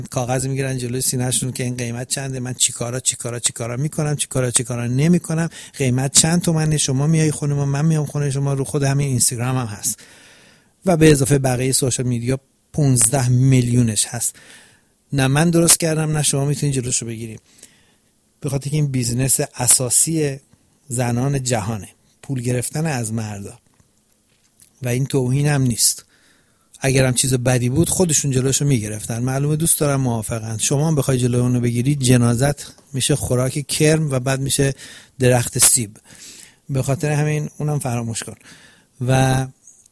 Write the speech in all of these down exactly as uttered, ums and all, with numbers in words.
کاغذ میگیرن جلوی سینه‌شون که این قیمت چنده، من چیکارا چیکارا چیکارا میکنم، چیکارا چیکارا نمیکنم، قیمت چند تومنه، شما میای خونه ما، من میام خونه شما. رو خود همین اینستاگرام هم هست و به اضافه بقیه سوشال میدیا پانزده میلیونش هست. نه من درست کردم نه شما میتونید جلوشو بگیریم، به خاطر که این بیزنس اساسی زنان جهانه، پول گرفتن از مردا و این توهین هم نیست. اگر هم چیز بدی بود خودشون جلوشو میگرفتن. معلومه دوست دارم موافقن. شما هم بخوای جلوی اونو بگیری جنازت میشه خوراک کرم و بعد میشه درخت سیب. به خاطر همین اونم فراموش کن. و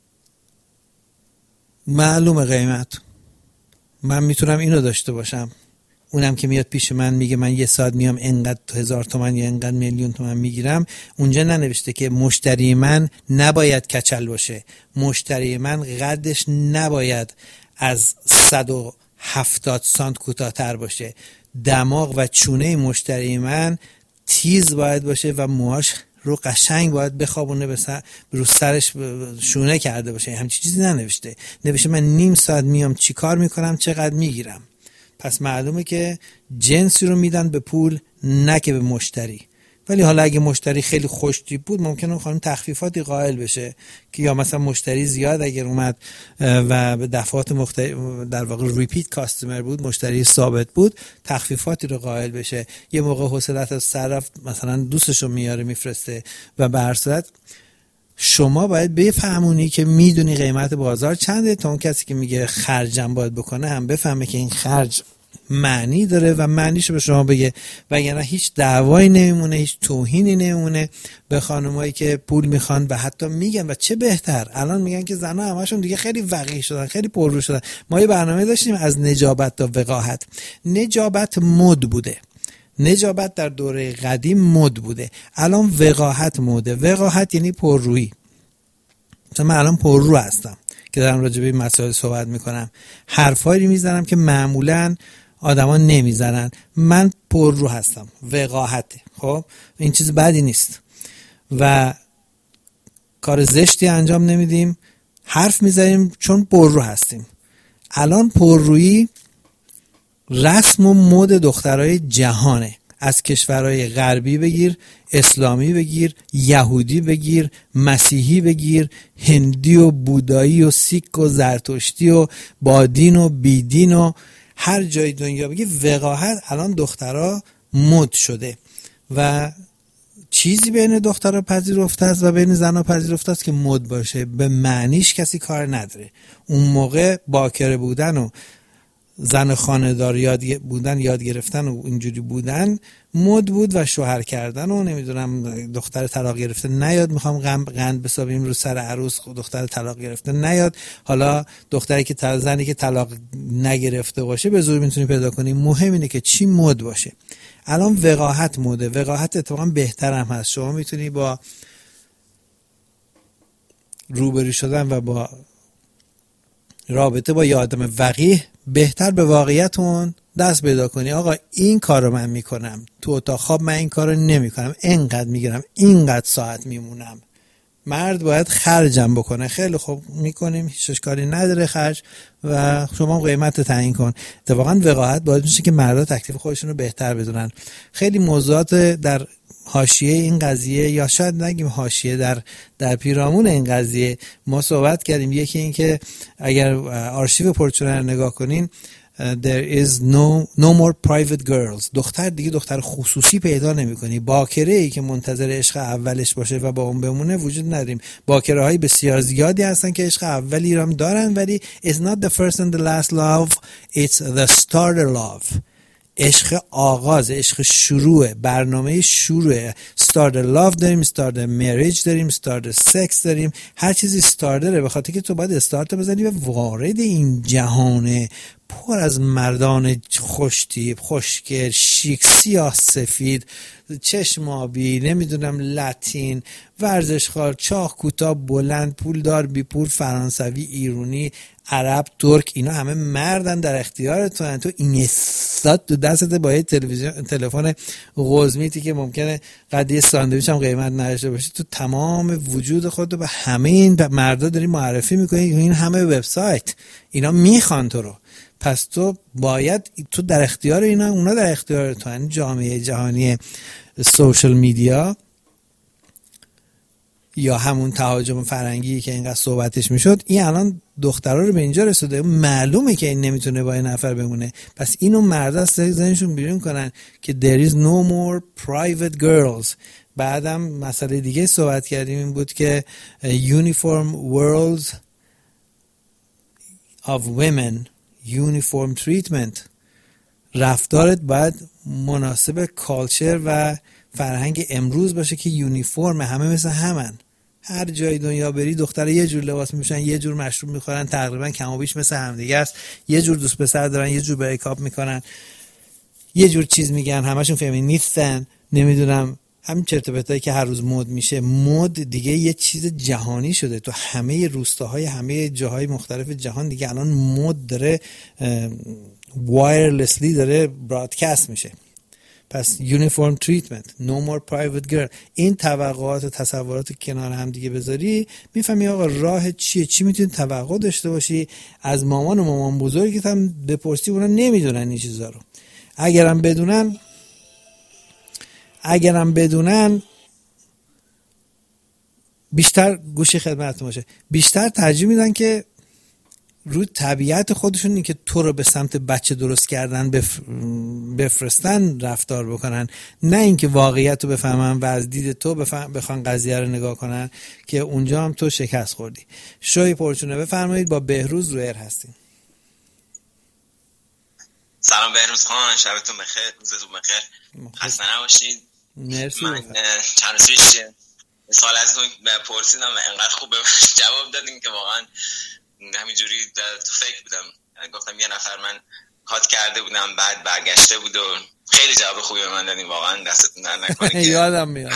معلومه قیمت، من میتونم اینو داشته باشم، اونم که میاد پیش من میگه من یه ساعت میام انقدر هزار تومن یا انقدر میلیون تومن میگیرم، اونجا ننوشته که مشتری من نباید کچل باشه، مشتری من قدش نباید از صد و هفتاد سانت کوتاه‌تر باشه، دماغ و چونه مشتری من تیز باید باشه و موهاش رو قشنگ باید بخوابونه به سر، رو سرش شونه کرده باشه. همچین چیزی ننوشته. نوشته من نیم ساعت میام چی کار میکنم، چقدر میگیرم. پس معلومه که جنسی رو میدن به پول نه که به مشتری. ولی حالا اگه مشتری خیلی خوشتیپ بود ممکنه اون خانم تخفیفاتی قائل بشه که یا مثلا مشتری زیاد اگر اومد و به دفعات مختلف در واقع ریپیت کاستمر بود، مشتری ثابت بود، تخفیفاتی رو قائل بشه. یه موقع حوصله‌ات از سر رفت مثلا دوستشو میاره میفرسته. و به هر صورت شما باید بفهمونی که میدونی قیمت بازار چنده تا اون کسی که میگه خرجم باید بکنه هم بفهمه که این خرج معنی داره و معنیشو به شما بگه. وگرنه هیچ دعوایی نمیمونه، هیچ توهینی نمیمونه به خانمایی که پول میخوان و حتی میگن. و چه بهتر الان میگن که زنها همشون دیگه خیلی وقیح شدن، خیلی پررو شدن. ما یه برنامه داشتیم از نجابت تا وقاحت. نجابت مد بوده، نجابت در دوره قدیم مد بوده، الان وقاحت مده. وقاحت یعنی پررویی. مثلا من الان پررو هستم که دارم راجع به این مسائل صحبت میکنم، حرفایی میزنم که معمولاً آدما نمیزنن. من پررو هستم، وقاحته. خب این چیز بدی نیست و کار زشتی انجام نمیدیم، حرف میزنیم چون پررو هستیم. الان پررویی رسم و مد دخترای جهانه. از کشورهای غربی بگیر، اسلامی بگیر، یهودی بگیر، مسیحی بگیر، هندی و بودایی و سیک و زرتشتی و بادین و بیدین و هر جای دنیا بگیر، وقاحت الان دخترها مد شده و چیزی بین دخترها پذیرفته است و بین زنها پذیرفته است که مد باشه. به معنیش کسی کار نداره. اون موقع باکره بودن و زن خانه‌دار یاد بودن، یاد گرفتن و اینجوری بودن مد بود و شوهر کردن و نمیدونم دختر طلاق گرفته نیاد، میخوام قند بسابیم رو سر عروس دختر طلاق گرفته نیاد. حالا دختری که زنی که طلاق نگرفته باشه به زور میتونی پیدا کنی. مهم اینه که چی مد باشه. الان وقاحت مده. وقاحت اتفاقا بهتر هم هست. شما میتونی با روبرو شدن و با رابطه با یه آدم وقیح بهتر به واقعیتون دست پیدا کنی. آقا این کار رو من میکنم، تو اتاق خواب من این کار رو نمی کنم، اینقدر میگیرم، اینقدر ساعت میمونم. مرد باید خرجم بکنه. خیلی خوب میکنیم، هیچ اشکالی نداره خرج و شما قیمت تعیین کن. اتفاقا وقاحت باید میشه که مردا تکلیف خودشون رو بهتر بدونن. خیلی موضوعات در حاشیه این قضیه یا شاید نگیم حاشیه، در در پیرامون این قضیه ما صحبت کردیم. یکی این که اگر آرشیو پورچونه رو نگاه کنین there is no no more private girls. دختر دیگه دختر خصوصی پیدا نمی‌کنی. باکره ای که منتظر عشق اولش باشه و با اون بمونه وجود نداریم. باکره های بسیار زیادی هستن که عشق اولی رو هم دارن ولی it's not the first and the last love, it's the starter love. عشق آغاز، عشق شروع، برنامه شروع. استارت لاف داریم، استارت مریج داریم، استارت سکس داریم. هر چیزی استارتره، به خاطر که تو باید استارت بزنی و وارد این جهان پر از مردان خوشتیپ، خوشگل، شیک، سیاه سفید، چشم آبی، نمیدونم لاتین، ورزشکار، چاق کوتاه بلند، پولدار بی پول، فرانسوی، ایرانی، عرب، ترک، اینا همه مردن در اختیار تو. تو این استاد تو دستت با یه تلویزیون تلفن قزمیتی که ممکنه قضیه ساندویچ هم قیمت نداشته باشه، تو تمام وجود خودت به همه این مردا داری معرفی میکنی. این همه وبسایت اینا میخوان تو رو. پس تو باید تو در اختیار اینا، اونا در اختیار تو. یعنی جامعه جهانی سوشال میدیا یا همون تهاجم فرنگی که اینقدر صحبتش میشد، این الان دخترها رو به اینجا رسوده. معلومه که این نمیتونه با این نفر بمونه، پس اینو مردا از ذهنشون بیرون کنن که there is no more private girls. بعدم مسئله دیگه صحبت کردیم، این بود که uniform worlds of women, uniform treatment. رفتارت باید مناسب کالچر و فرهنگ امروز باشه که یونیفرم، همه مثل همن. هر جای دنیا بری دختر یه جور لباس میپوشن، یه جور مشروب میخورن، تقریبا کم و بیش مثل همدیگه است. یه جور دوست پسر دارن، یه جور بریکاپ میکنن، یه جور چیز میگن، همشون فمینیستن، نمیدونم همین چرت و پرتایی که هر روز مد میشه. مد دیگه یه چیز جهانی شده، تو همه روستاهای همه جاهای مختلف جهان دیگه الان مد داره وایرلسلی داره برادکست میشه. پس یونیفرم تریتمنت، no more private girl. این توقعات و تصورات کنار هم دیگه بذاری، میفهمی آقا راه چیه، چی میتونی توقع داشته باشی از مامان و مامان بزرگت هم بپرسی، اونا نمیدونن این چیزا رو. اگرم بدونن اگرم بدونن بیشتر گوشی خدمتتون باشه، بیشتر ترجیح میدن که روی طبیعت خودشون این که تو رو به سمت بچه درست کردن بف... بفرستن رفتار بکنن، نه اینکه واقعیت رو بفهمن و از دید تو بفهم... بخوان قضیه رو نگاه کنن که اونجا هم تو شکست خوردی. شوی پرچونه بفرمایید، با بهروز رو ایر هستیم. سلام بهروز خان، شبتون بخیر، روزتون بخیر، خسته نباشید. مرسی. من چند روز پیش سوال از اون پرسیدم و انقدر خوب جواب دادین که واقعا همینجوری تو فکر بودم. گفتم یه نفر من کات کرده بودم بعد برگشته بود و خیلی جواب خوبی به من دادین، واقعا دستتون در نکنه. یادم میاد.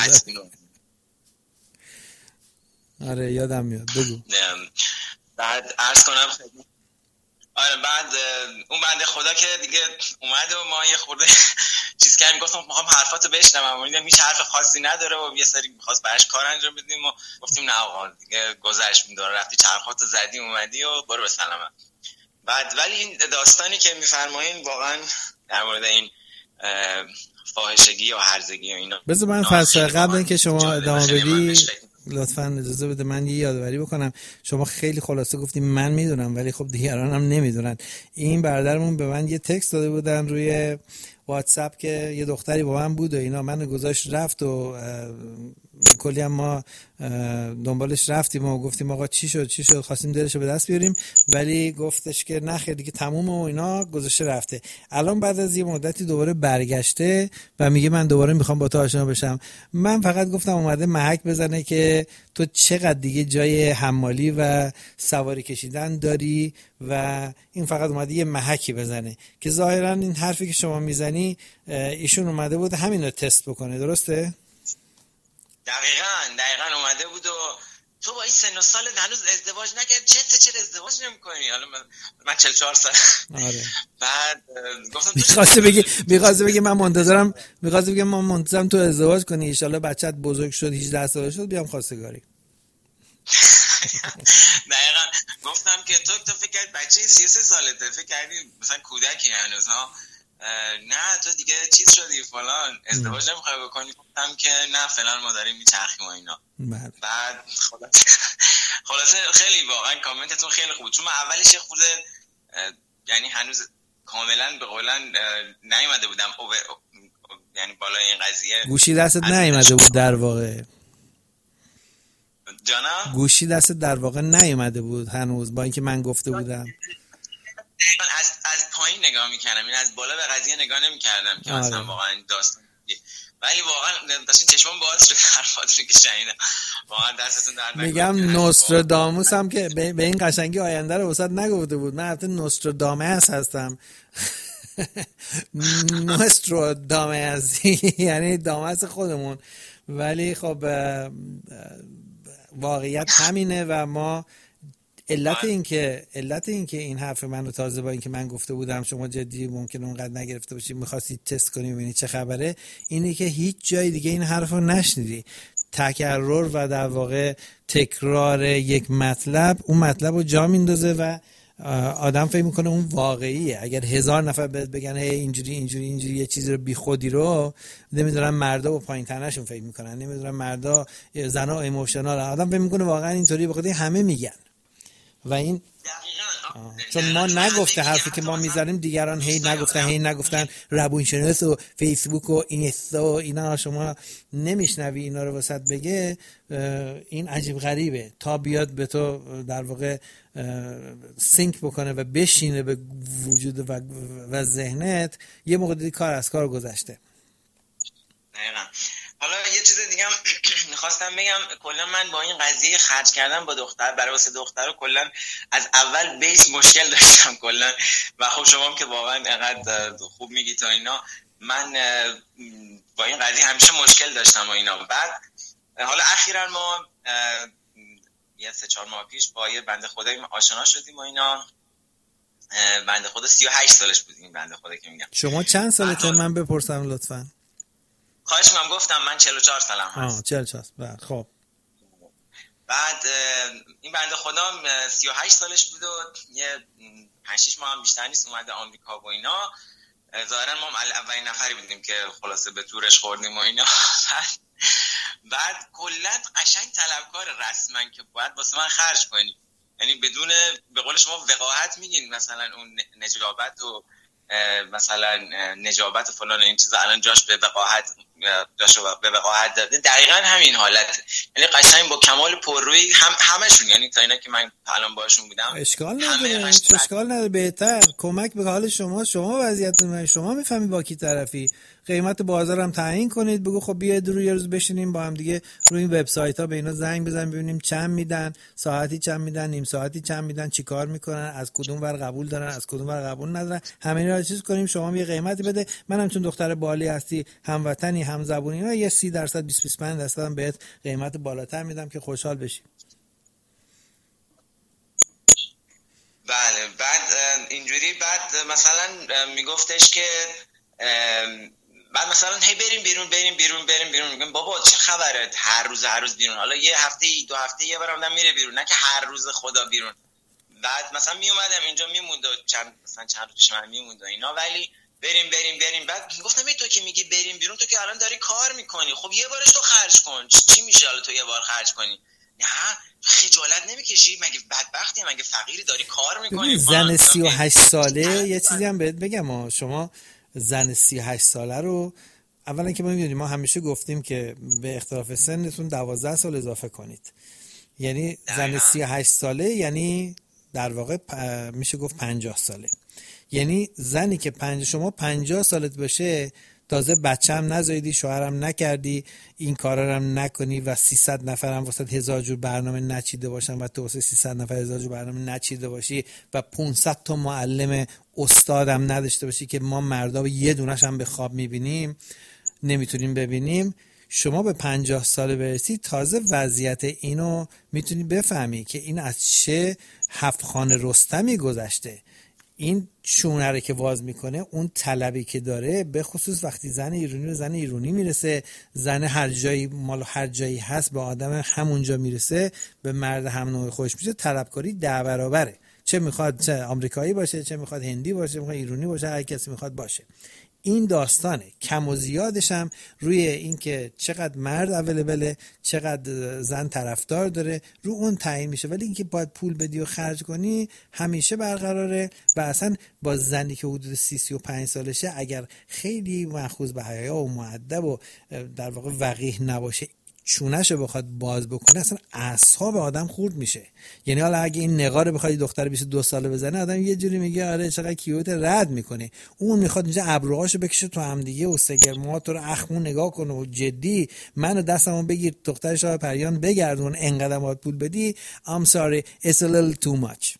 آره یادم میاد، بگو. بعد عرض کنم آره بعد اون بنده خدا که دیگه اومد و ما یه خورده چیز کردیم، گفتم میخوام حرفاتو بشنوم، دیدم هیچ حرف خاصی نداره و یه سری می‌خواست براش کار انجام بدیم و گفتیم نه آقا دیگه گذشت می‌داره، رفتی چرخاتو زدی اومدی و برو به سلامت. بعد ولی این داستانی که می‌فرمایین واقعا در مورد این فاحشگی و هرزگی و اینا، بذار من فلسفه قبل اینکه شما ادامه بدی لطفاً اجازه بده من یه یادآوری بکنم. شما خیلی خلاصه گفتیم من میدونم، ولی خب دیگران هم نمیدونن. این برادرمون به من یه تکست داده بودن روی واتساپ که یه دختری با من بود و اینا، منو گذاشت رفت و کلی هم ما دنبالش رفتیم و گفتیم آقا چی شد چی شد خواستیم دلشو به دست بیاریم، ولی گفتش که نه خیر دیگه تمومه و اینا، گذاشته رفته. الان بعد از یه مدتی دوباره برگشته و میگه من دوباره میخوام با تو آشنا بشم. من فقط گفتم اومده محک بزنه که تو چقدر دیگه جای حمالی و سواری کشیدن داری و این فقط اومده یه محکی بزنه که ظاهرا این حرفی که شما میزنی ایشون اومده بود همین رو تست بکنه. درسته؟ دقیقاً دقیقاً اومده بود و تو با این سن و سال هنوز ازدواج نکردی، چه چرا ازدواج نمی‌کنی؟ حالا من من چهل و چهار سال. آره. بعد گفتم می‌خواسته بگی می‌خواسته بگی من منتظرم می‌خواسته بگم من منتظرم تو ازدواج کنی ان شاءالله بچت بزرگ شد هجده ساله شد بیام خواستگاری. دقیقاً گفتم که تو تو فکر کردی بچه سی و سه سالته، فکر کردی مثلا کودکی هنوز ها، نه تو دیگه چیز شدی فلان، ازدواج نمیخوای بکنی. گفتم که نه فلان ما داریم میچرخیم و اینا. بعد خلاص خلاصه خیلی واقعا کامنتتون خیلی خوب، چون من اولش خورده یعنی هنوز کاملا به قولن نیومده بودم اوور، یعنی بالای این قضیه گوشی دستت نیومده بود در واقع. جانا گوشی دستت در واقع نیومده بود هنوز با اینکه من گفته بودم. من از از پایین نگاه میکردم، این از بالا به قضیه نگاه نمیکردم که آره. مثلا واقعا داستان، ولی واقعا داشتین چشمم باز شد حرفاتون که شنیدم، واقعا دستتون در نکنه. میگم نوستراداموس هم که به این قشنگی آینده رو وسط نگفته بود، من البته نوسترادامس هستم. نوسترادامس یعنی دامس خودمون، ولی خب واقعیت همینه و ما علت این که علت این که این حرف من رو تازه با این که من گفته بودم شما جدی ممکنه اونقدر نگرفته باشید می‌خواستی تست کنی ببینی چه خبره، اینه که هیچ جای دیگه این حرف رو نشنیدی. تکرار و در واقع تکرار یک مطلب اون مطلب رو جا میندازه و آدم فکر میکنه اون واقعیه. اگر هزار نفر بهت بگن هی اینجوری اینجوری اینجوری یه چیزی رو بی خودی رو، نمیدونن مردا با پایین تنشون فکر میکنن، نمیدونن مردا زنا ایموشنال، آدم فکر میکنه واقعا اینطوری، بخاطر همه میگن. و این چون ما نگفته حرفی که ما میزنیم دیگران هی نگفتن هی نگفتن روانشناس و فیسبوک و اینستا و اینا، شما نمیشنوی اینا رو وسط بگه، این عجیب غریبه تا بیاد به تو در واقع سینک بکنه و بشینه به وجود و, و ذهنت، یه موقع دیگه کار از کار گذشته. دقیقاً. حالا یه چیز دیگه هم میخواستم بگم، کلا من با این قضیه خرج کردن با دختر برای واسه دختر رو کلا از اول بیس مشکل داشتم کلا، و خب شما هم که واقعا انقدر خوب میگی تا اینا، من با این قضیه همیشه مشکل داشتم و اینا. بعد حالا اخیراً ما یه سه چهار ماه پیش با یه بنده خدایی آشنا شدیم و اینا. بنده خدا سی و هشت سالش بود این بنده خدا که میگم. شما چند سالته من بپرسم لطفاً؟ خواهش می‌کنم. گفتم من چهل و چهار سالم هست. آه چهل و چهار. بعد خب بعد این بنده خدا سی و هشت سالش بود و یه پنج شش ماه هم بیشتر نیست اومده آمریکا و اینا. ظاهرا ما اولین نفری بودیم که خلاصه به تورش خوردیم و اینا. بعد کلا قشنگ طلبکار رسما که باید واسه من خرج کنی، یعنی بدون به قول شما وقاحت میگین مثلا اون نجابت و مثلا نجابت فلان این چیزا الان جاش به وقاحت جاش به وقاحت داده. دقیقاً همین حالت، یعنی قشنگ با کمال پررویی هم همشون، یعنی تا اینا که من الان باشون بودم اشکال نداره، اشکال نداره، بهتر کمک به حال شما، شما وضعیتتون، شما میفهمی با کی طرفی، قیمت بازارم تعیین کنید، بگو خب بیاید روی یه روز بشینیم با هم دیگه روی این وبسایت‌ها به اینا زنگ بزنیم ببینیم چند میدن، ساعتی چند میدن، نیم ساعتی چند میدن، چیکار میکنن، از کدوم ور قبول دارن، از کدوم ور قبول ندارن، همه اینا رو چیز کنیم، شما یه قیمتی بده، منم چون دختر بالی هستی، هموطنی، هم زبونی، اینا یه سی درصد بیست بیست و پنج درصد هم بهت قیمت بالاتر میدم که خوشحال بشی. بله. بعد اینجوری بعد مثلا میگفتش که بعد مثلا هی بریم بیرون بریم بیرون بریم بیرون، میگم بابا چه خبره هر روز هر روز بیرون، حالا یه هفته دو هفته یه بار آدم میره بیرون، نه که هر روز خدا بیرون. بعد مثلا می اومدم اینجا میموند چند مثلا چند روز پیش من میموند اینا، ولی بریم بریم بریم. بعد گفتم ای تو که میگی بریم بیرون، تو که الان داری کار میکنی، خب یه بارش تو خرج کن، چی میشه حالا تو یه بار خرج کنی؟ نه خجالت نمیکشی؟ مگه بدبختی؟ مگه فقیری داری کار میکنی؟ زن سی و هشت ساله یه چیزی هم بهت بگم، شما زن سی و هشت ساله رو اولا که ما میدونیم، ما همیشه گفتیم که به اختلاف سنتون دوازده سال اضافه کنید، یعنی زن سی و هشت ساله یعنی در واقع پ... میشه گفت پنجاه ساله، یعنی زنی که پنج شما پنجاه سالت باشه، تازه بچه هم نزایدی، شوهرم نکردی، این کارا هم نکنی و سیصد نفر هم واسه هزار جور برنامه نچیده باشن و تو واسه سیصد نفر هزار جور برنامه نچیده باشی و پانصد تا معلم استادم نداشته باشی که ما مردا یه دونش هم به خواب میبینیم نمیتونیم ببینیم، شما به پنجاه سال برسی، تازه وضعیت اینو میتونی بفهمی که این از چه هفت خانه رستمی گذشته. این شونه که واز میکنه، اون طلبی که داره، به خصوص وقتی زن ایرانی به زن ایرانی میرسه، زن هر جایی مال هر جایی هست به آدم همونجا میرسه، به مرد هم نوع خوش میشه، طلبکاری ده برابره، چه میخواد چه آمریکایی باشه، چه میخواد هندی باشه، میخواد ایرانی باشه، هر کسی میخواد باشه. این داستانه، کم و زیادش هم روی این که چقدر مرد اویلیبله، چقدر زن طرفدار داره، رو اون تعیین میشه، ولی اینکه باید پول بدی و خرج کنی همیشه برقراره. و اصلا با زنی که حدود سی سی و پنج سالشه، اگر خیلی مأخوذ به حیا و مؤدب و در واقع وقیح نباشه، چونه‌شو بخواد باز بکنه، اصلا اعصاب آدم خورد میشه. یعنی حالا اگه این نقاره بخواد دختر بیست و دو ساله بزنه، آدم یه جوری میگه آره چقدر کیوت، رد میکنه. اون میخواد اینجا ابروهاشو بکشه تو هم دیگه و سگرمات رو اخمون نگاه کنه و جدی منو دستمو بگیر دختر شاه پریان بگردون، انقدر باید پول بدی. I'm sorry it's a little too much.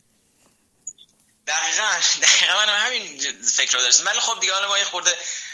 دقیقاً دقیقاً من همین فکر رو داشتم. ولی خب دیگه حالا ما یه خورده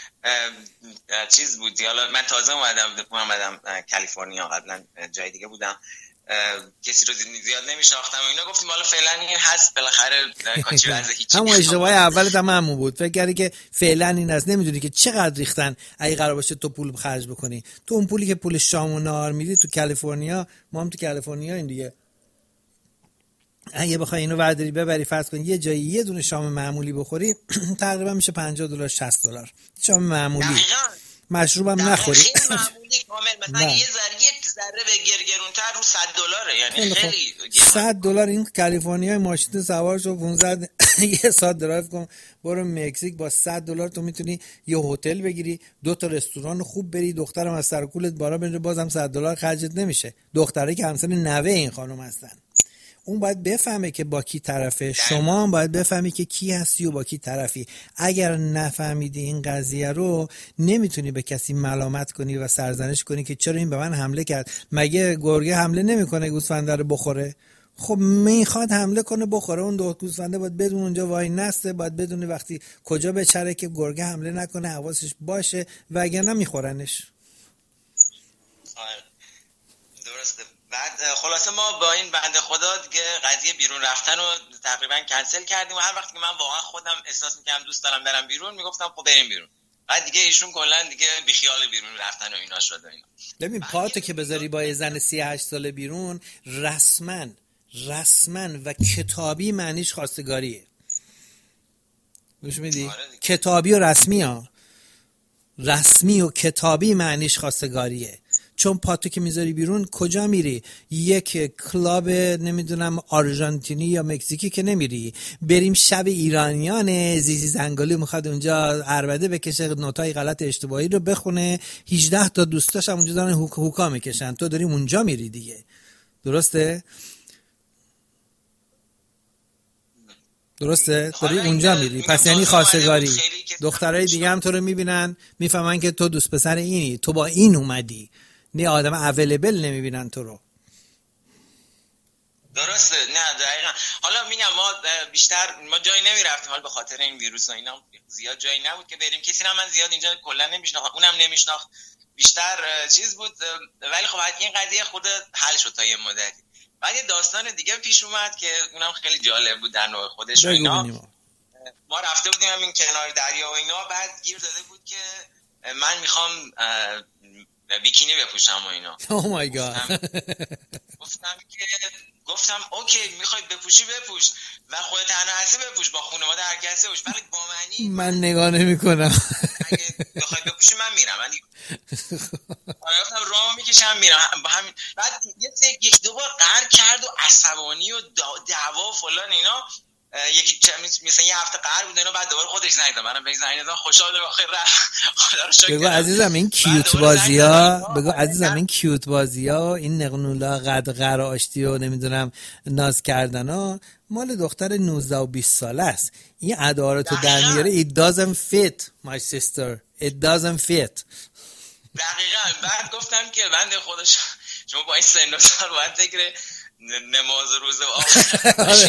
چیز بود، حالا من تازه اومدم اومدم کالیفرنیا، قبلا جای دیگه بودم، کسی رو زیاد نمیشناختم و اینا، گفتیم حالا فعلا این هست، بالاخره کاچی واسه هیچ. همون اشتباه اولت هم همون بود، فکر کردی که فعلا این هست، نمیدونی که چقدر ریختن اگه قرار باشه تو پول خرج بکنی. تو اون پولی که پول شام و نهار میدی تو کالیفرنیا، ما هم تو کالیفرنیا این دیگه، اگه بخوای اینو ورداری ببری فرض کن یه جایی یه دونه شام معمولی بخوری تقریبا میشه پنجاه دلار شصت دلار شام معمولی. دقیقاً. مشروبم نخوری. خیلی معمولی کامل مثلا یه ذره یک ذره به گرگرونتر رو صد دلاره، یعنی خیلی صد دلار این کالیفرنیا ماشین سوار شو پانزده یه ساعت درایو کن برو مکزیک با صد دلار تو میتونی یه هتل بگیری، دو تا رستوران خوب بری، دخترم از سر کولت بالا بره، بازم صد دلار خرجت نمیشه. دختره که همسن نوه این خانم هستن. اون باید بفهمه که با کی طرفه، شما هم باید بفهمی که کی هستی و با کی طرفی. اگر نفهمیدی این قضیه رو نمیتونی به کسی ملامت کنی و سرزنش کنی که چرا این به من حمله کرد. مگه گرگه حمله نمیکنه گوسفنده رو بخوره؟ خب میخواد حمله کنه بخوره. اون دو گوسفنده باید بدون اونجا وای نسته، باید بدون وقتی کجا بچره که گرگه حمله نکنه، حواسش باشه وگرنه میخورنش. درسته. بعد خلاصه ما با این بنده خدا دیگه قضیه بیرون رفتن رو تقریبا کنسل کردیم و هر وقتی که من واقعا خودم احساس می‌کردم دوست دارم برم بیرون میگفتم خب بریم بیرون. بعد دیگه ایشون کلا دیگه بیخیال بیرون رفتن و اینا شد و اینا. ببین پاتو که بذاری با یه زن سی و هشت ساله بیرون رسما رسما و کتابی معنیش خواستگاریه. گوش میدی؟ آره کتابی و رسمی ها. رسمی و کتابی معنیش خواستگاریه. چون پاتو که میذاری بیرون کجا میری؟ یک کلاب نمیدونم آرژانتینی یا مکزیکی که نمیری. بریم شب ایرانیان زیزی زنگالی میخواد اونجا عربده بکشه نوتای غلط اشتباهی رو بخونه، هجده تا دوستاش هم اونجا دارن هوک هوکا میکشن، تو داری اونجا میری دیگه. درسته؟ درسته؟ داری اونجا میری. پس یعنی خواستگاری. دخترای دیگه هم تو رو میبینن میفهمن که تو دوست پسر اینی، تو با این اومدی. نه آدم اویلیبل نمیبینن تو رو. درسته. نه دقیقاً. حالا میگم ما بیشتر ما جایی نمیرفتیم حال به خاطر این ویروس و اینا زیاد جایی نبود که بریم. کسی هم من زیاد اینجا کلا نمیشناختم، اونم نمیشناخت. بیشتر چیز بود. ولی خب این قضیه خود حل شد تا یه مدتی. بعد یه داستان دیگه پیش اومد که اونم خیلی جالب بود در نوع خودش و اینا. ما رفته بودیم همین کنار دریا و اینا، بعد گیر داده بود که من میخوام بیکینی بپوشم و اینا. او مای گاد. گفتم که گفتم اوکی میخوای بپوشی بپوش و خودت تنها هستی بپوش، با خانواده هر کسی بپوش، ولی با منی من نگاه نمی‌کنم. اگه بخوای بپوشی من میرم. من گفتم راه میکشم میرم. همین بعد یک دو بار قهر کرد و عصبانی و دعوا و فلان اینا. یکی مثلا یه هفته قهر بود اینا، بعد دوباره خودش زنگ زد. منم بهش زنگ زدم خوشحال بخیر خدا رو شکر. بگو عزیزم این کیوت بازی‌ها، بگو عزیزم این کیوت بازی‌ها، این نقنولا قد قرا آشتی و نمیدونم ناز کردنا مال دختر نوزده و بیست ساله است. این ادعا تو در میاره. It doesn't fit my sister. It doesn't fit. دقیقاً. بعد گفتم که بنده خودش شما با این سن و سال باید فکر نماز روزه و آخر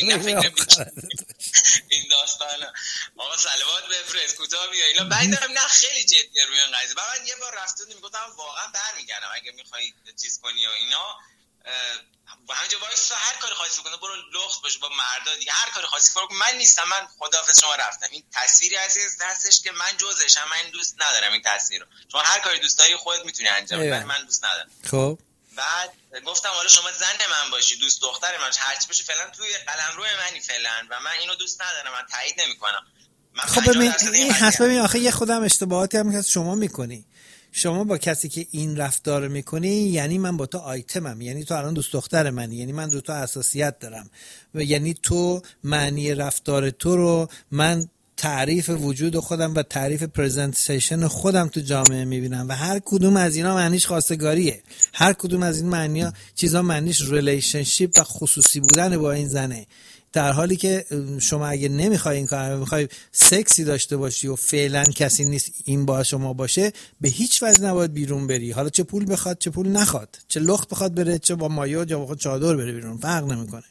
این داستان آقا صلوات بفرست کوتاه بیا اینا. بعدم نه خیلی جدیه روی این قضیه. من یه بار رفتم میگفتم واقعا برمیگردم اگه میخوای چیز کنی و اینا با همینجا وایس هر کاری خاصی بکنه برو لخت باش با مردا دیگه، هر کاری خاصی کار کن. من نیستم، من خداحافظ شما رفتم. این تصویری عزیز هستش که من جزءشم، من دوست ندارم این تصویر رو. شما هر کاری دوست داری خودت میتونی انجام بدی، من دوست ندارم. خب بعد گفتم حالا شما زن من باشی، دوست دختر من هرچی باشی، فعلا توی قلمرو منی فعلا و من اینو دوست ندارم، من تایید نمیکنم. خب ببین این حسب ببین آخه یه خودم اشتباهاتی هم که شما میکنی. شما با کسی که این رفتار میکنی یعنی من با تو آیتمم، یعنی تو الان دوست دختر منی، یعنی من رو تو حساسیت دارم و یعنی تو معنی رفتار تو رو من تعریف وجود خودم و تعریف پرزنتیشن خودم تو جامعه میبینم و هر کدوم از اینا معنیش خواستگاریه. هر کدوم از این معنی‌ها چیزا معنیش ریلیشنشیپ و خصوصی بودن با این زنه. در حالی که شما اگه نمیخوای این کار میخوای سکسی داشته باشی و فعلا کسی نیست این با شما باشه، به هیچ وجه نباید بیرون بری. حالا چه پول بخواد چه پول نخواد، چه لخت بخواد بره چه با مایو یا با چادر بره بیرون، فرق نمیکنه.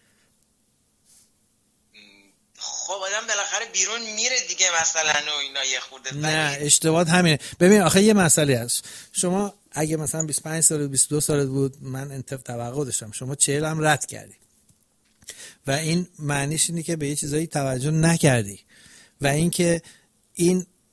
خب آدم بالاخره بیرون میره دیگه مثلا و اینا یه خورده. نه اشتباهات همینه. ببین آخه یه مسئله هست. شما اگه مثلا بیست و پنج سال بیست و دو سالت بود من انتف توقع داشتم، شما چهل هم رد کردی و این معنیش اینه که به یه چیزایی توجه نکردی و اینکه این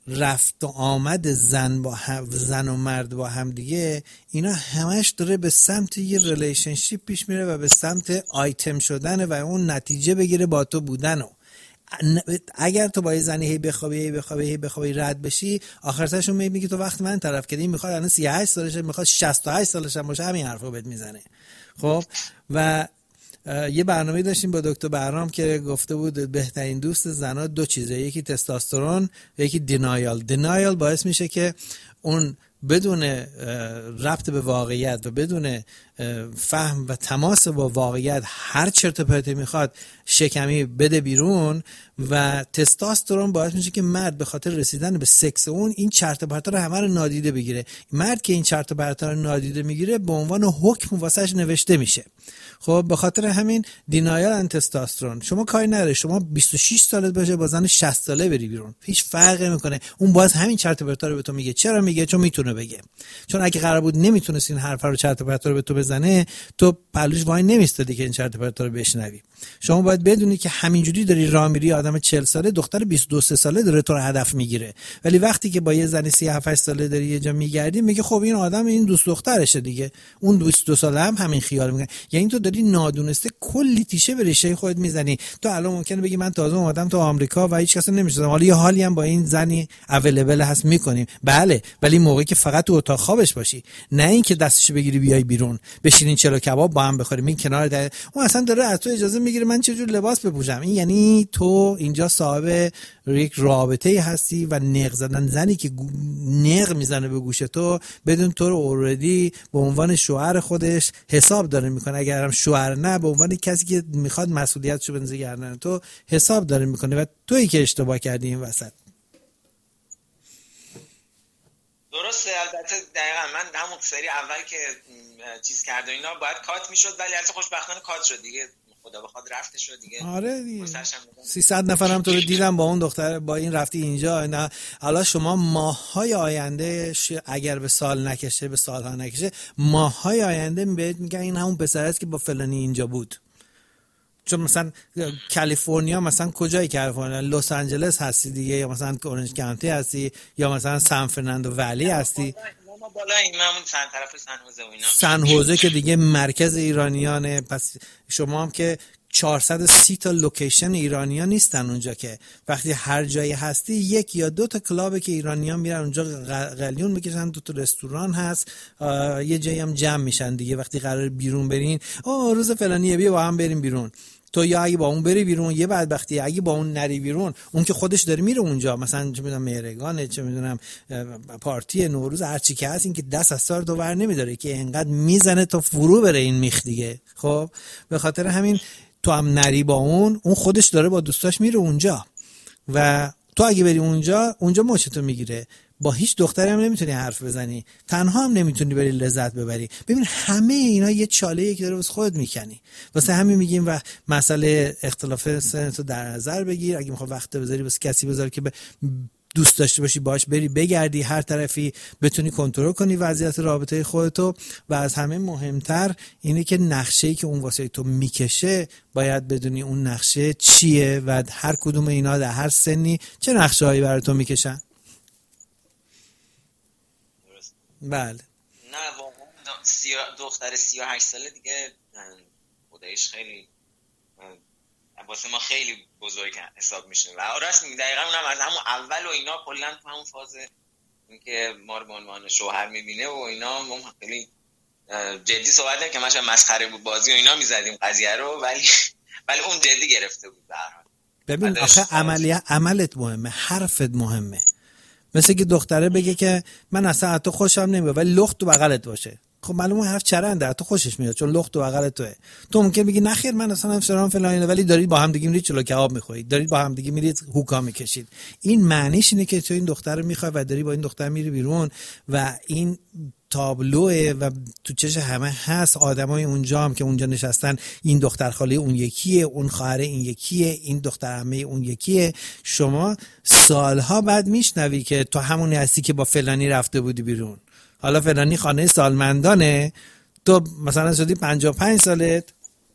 رفت و آمد زن با هم، زن و مرد با هم دیگه، اینا همش داره به سمت یه ریلیشنشیپ پیش میره و به سمت آیتم شدن و اون نتیجه بگیره با تو بودن. و اگر تو با یه زنی هی بخوابی هی بخوابی هی بخوابی رد بشی، آخرش اون میگه تو وقت من طرف کردی، میخواد الان سی و هشت سالشه، میخواد شصت و هشت سالشه باشه، همین حرفو بهت میزنه. خب و یه برنامه داشتیم با دکتر بهرام که گفته بود بهترین دوست زنها دو چیزه، یکی تستوسترون و یکی دینایال. دینایال باعث میشه که اون بدون ربط به واقعیت و بدون فهم و تماس با واقعیت هر چرت و پرتی میخواد شکمی بده بیرون، و تستوسترون باعث میشه که مرد به خاطر رسیدن به سکس اون این چرت و پرتا رو همه رو نادیده بگیره. مرد که این چرت و پرتا رو نادیده میگیره به عنوان حکم واسش نوشته میشه. خب به خاطر همین دینایال ان تستوسترون. شما کاری نداره شما بیست و شش سالت باشه با زن شصت ساله بری بیرون، هیچ فرقی نمیکنه، اون باز همین چرت و پرتا رو به تو میگه. چرا میگه؟ چون میتونه بگه. چون اگه قرار بود نمیتونست این حرفا رو چرت و پرتا رو به تو بزنه، تو پلوش وای نمیستادی که این چرت و پرتا رو بشنوی. شما باید بدونی که همینجوری داری راه میری، آدم چهل ساله دختر بیست و دو ساله داره تو رو هدف میگیره، ولی وقتی که با یه زن سی و هفت ساله داری یه جا میگردی، میگه خب این آدم این دوست دخترشه دیگه، اون بیست و دو ساله هم همین خیال میکنه. یعنی تو داری نادونسته کلی تیشه به ریشه خودت میزنی. تو الان ممکنه بگی من تازه اومدم تو آمریکا و هیچ کس نمیشناسم، حالا یه حالی هم با این زنی اویلیبل هست میکنیم، بله، ولی موقعی که فقط تو اتاق خوابش باشی، نه اینکه دستشو بگیری بیای بیرون بشینین چلو کباب با هم بخوریم این کنار در... اون اصلا داره از تو اجازه میگیره من چه جور لباس بپوشم. این یعنی تو اینجا صاحب یک رابطه هستی و نق زدن زنی که نق میزنه به گوش تو بدون تو رو اوردی به عنوان شوهر خودش حساب داره میکنه، اگرم شوهر نه به عنوان کسی که میخواد مسئولیتشو بنزه گردن تو حساب داره میکنه، و تویی که اشتباه کردی این وسط. درسته. البته دقیقا من همون سری اول که چیز کرد و اینا باید کات میشد، ولی البته خوشبختانه کات شد دیگه، خدا بخواد رفته شد دیگه. آره دیگه سیصد نفرم تو رو دیدم با اون دختر با این رفتی اینجا. نه حالا شما ماه‌های آینده اگر به سال نکشه به سالها نکشه، ماه‌های آینده بهت میگن این همون پسر است که با فلانی اینجا بود. چون مثلا کالیفرنیا، مثلا کجای کالیفرنیا؟ لس آنجلس هستی دیگه، یا مثلا اورنج کانتی هستی، یا مثلا سان فرناندو ولی هستی. ما بالا این همون سن طرف سن هوزه و اینا. سن هوزه که دیگه مرکز ایرانیانه. پس شما هم که چهارصد و سی تا لوکیشن ایرانیان نیستن اونجا، که وقتی هر جایی هستی یک یا دو تا کلابه که ایرانیان میرن اونجا قلیون میکشن، دو تا رستوران هست، یه جایی هم جمع میشن دیگه. وقتی قرار بیرون برین، آه روز فلانیه بیا با هم بریم بیرون، تو یا اگه با اون بری بیرون یه بدبختی، اگه با اون نری بیرون، اون که خودش داره میره اونجا، مثلا چه میدونم مهرگانه، چه میدونم پارتی نوروز، هر چی که هست، این که دست از سر تو ور نمیداره که اینقدر میزنه تا فرو بره این میخ دیگه. خب به خاطر همین تو هم نری با اون، اون خودش داره با دوستاش میره اونجا، و تو اگه بری اونجا اونجا مچتو میگیره. با هیچ دختری هم نمیتونی حرف بزنی، تنها هم نمیتونی بری لذت ببری. ببین همه اینا یه چاله‌ای که داره واسه خودت میکنی. واسه همین میگیم و مسئله اختلاف سنتو در نظر بگیر. اگه میخوای وقت بذاری واسه کسی بذار که دوست داشته باشی باش بری بگردی، هر طرفی بتونی کنترل کنی وضعیت رابطه خودتو. و از همه مهمتر اینه که نقشه‌ای که اون واسه تو میکشه باید بدونی اون نقشه چیه و هر کدوم اینا در هر سنی چه نقشه‌هایی برای تو میکشن. بله. نه واقعا سی... دختر سی و هشت ساله دیگه خودش خیلی واسه ما خیلی بزرگ حساب میشه. و راست میگی، دقیقاً اونم از همون اول و اینا کلا تو همون فاز اینکه ما رو به عنوان شوهر میبینه و اینا، ما خیلی جدی صحبت نمی‌کنیم که مثلا مسخره بود بازی و اینا میزدیم قضیه رو، ولی ولی اون جدی گرفته بود به هر حال. ببین آخه عملیه عملت مهمه، حرفت مهمه. مثل که دختره بگه که من اصلا از تو خوشم نمیاد ولی لخت تو بغلت باشه، خب معلومه حرف چرنده، تو خوشش میاد چون لخت تو بغلت توئه. تو ممکن بگی نه خیر من اصلا فلان فلان، ولی دارید با هم دیگه میرید چلو کباب میخورید، دارید با هم دیگه میرید هوکا میکشید. این معنیش اینه که تو این دختر رو میخوای و داری با این دختر میری بیرون و این تابلوه و تو چش همه هست. آدمای اونجا هم که اونجا نشستن، این دختر خاله اون یکیه، اون خواهر این یکیه، این دختر عمه اون یکیه. شما سالها بعد میشنوی که تو همونی هستی که با فلانی رفته بودی بیرون. حالا فلانی خانه سالمندانه، تو مثلا شدی پنجاه و پنج سالت،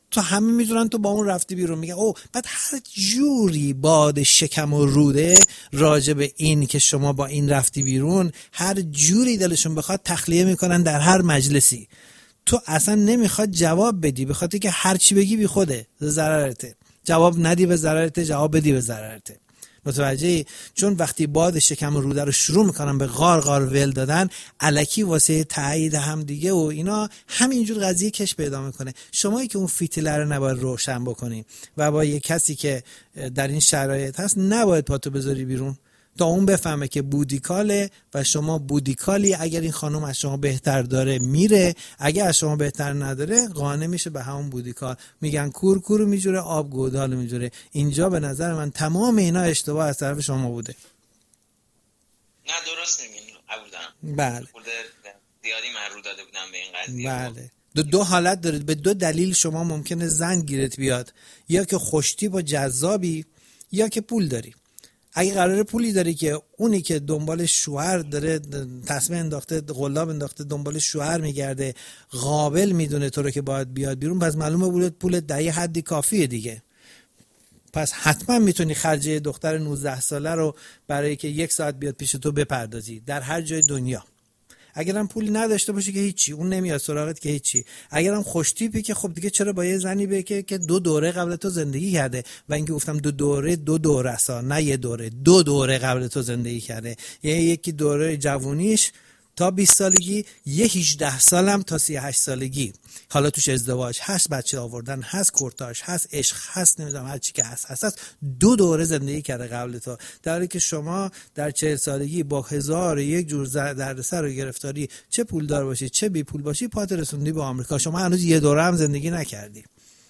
تو همه میدونن تو با اون رفتی بیرون. میگن او بعد هر جوری باد شکم و روده راجع به این که شما با این رفتی بیرون، هر جوری دلشون بخواد تخلیه میکنن در هر مجلسی. تو اصلا نمیخواد جواب بدی، به خاطر که هر چی بگی بی خوده، ضررته. جواب ندی به ضررته، جواب بدی به ضررته. متوجهی؟ چون وقتی باد شکم و روده رو شروع میکنن به غار غار ول دادن، الکی واسه تایید هم دیگه و اینا، همینجور قضیه کش پیدا میکنه. شمایی که اون فیتیله رو نباید روشن بکنی و با یه کسی که در این شرایط هست نباید پاتو بذاری بیرون تا اون بفهمه که بودیکاله و شما بودیکالی. اگر این خانم از شما بهتر داره میره، اگر از شما بهتر نداره قانع میشه به همون بودیکال. میگن کور کورو میجوره، آب گودال میجوره. اینجا به نظر من تمام اینا اشتباه از طرف شما بوده. نه درست نمیگین. قبول دارم. بله. زیادی من رو داده بودم به این قضیه. بله. دو, دو حالت داره. به دو دلیل شما ممکنه زن گیرت بیاد، یا که خوشتیپ و جذابی یا که پول داری. اگه قراره پولی داری که اونی که دنبال شوهر داره، تصمیم انداخته، قلاب انداخته، دنبال شوهر میگرده، قابل میدونه تو رو که باید بیاد بیرون، پس معلومه پولت پولت در یه حدی کافیه دیگه. پس حتما میتونی خرج دختر نوزده ساله رو برای که یک ساعت بیاد پیش تو بپردازی در هر جای دنیا. اگرم پولی نداشته باشی که هیچی، اون نمیاد سراغت که هیچی. اگرم خوش تیپی که خب دیگه چرا با یه زنی به که که دو دوره قبل تو زندگی کرده. و اینکه گفتم دو دوره، دو دوره اصلا نه یه دوره، دو دوره قبل تو زندگی کرده. یعنی یکی دوره جوونیش تا بیست سالگی، یه هجده سالم تا سی و هشت سالگی. حالا توش ازدواج هست، بچه آوردن هست، کورتاژ هست، عشق هست، نمیدونم هر چی که هست هست, هست. دو دوره زندگی کرده قبل تو، در حالی که شما در چهل سالگی با هزار یک جور دردسر و گرفتاری، چه پولدار باشی چه بی پول باشی، پات رسوندی به آمریکا. شما هنوز یه دوره هم زندگی نکردی.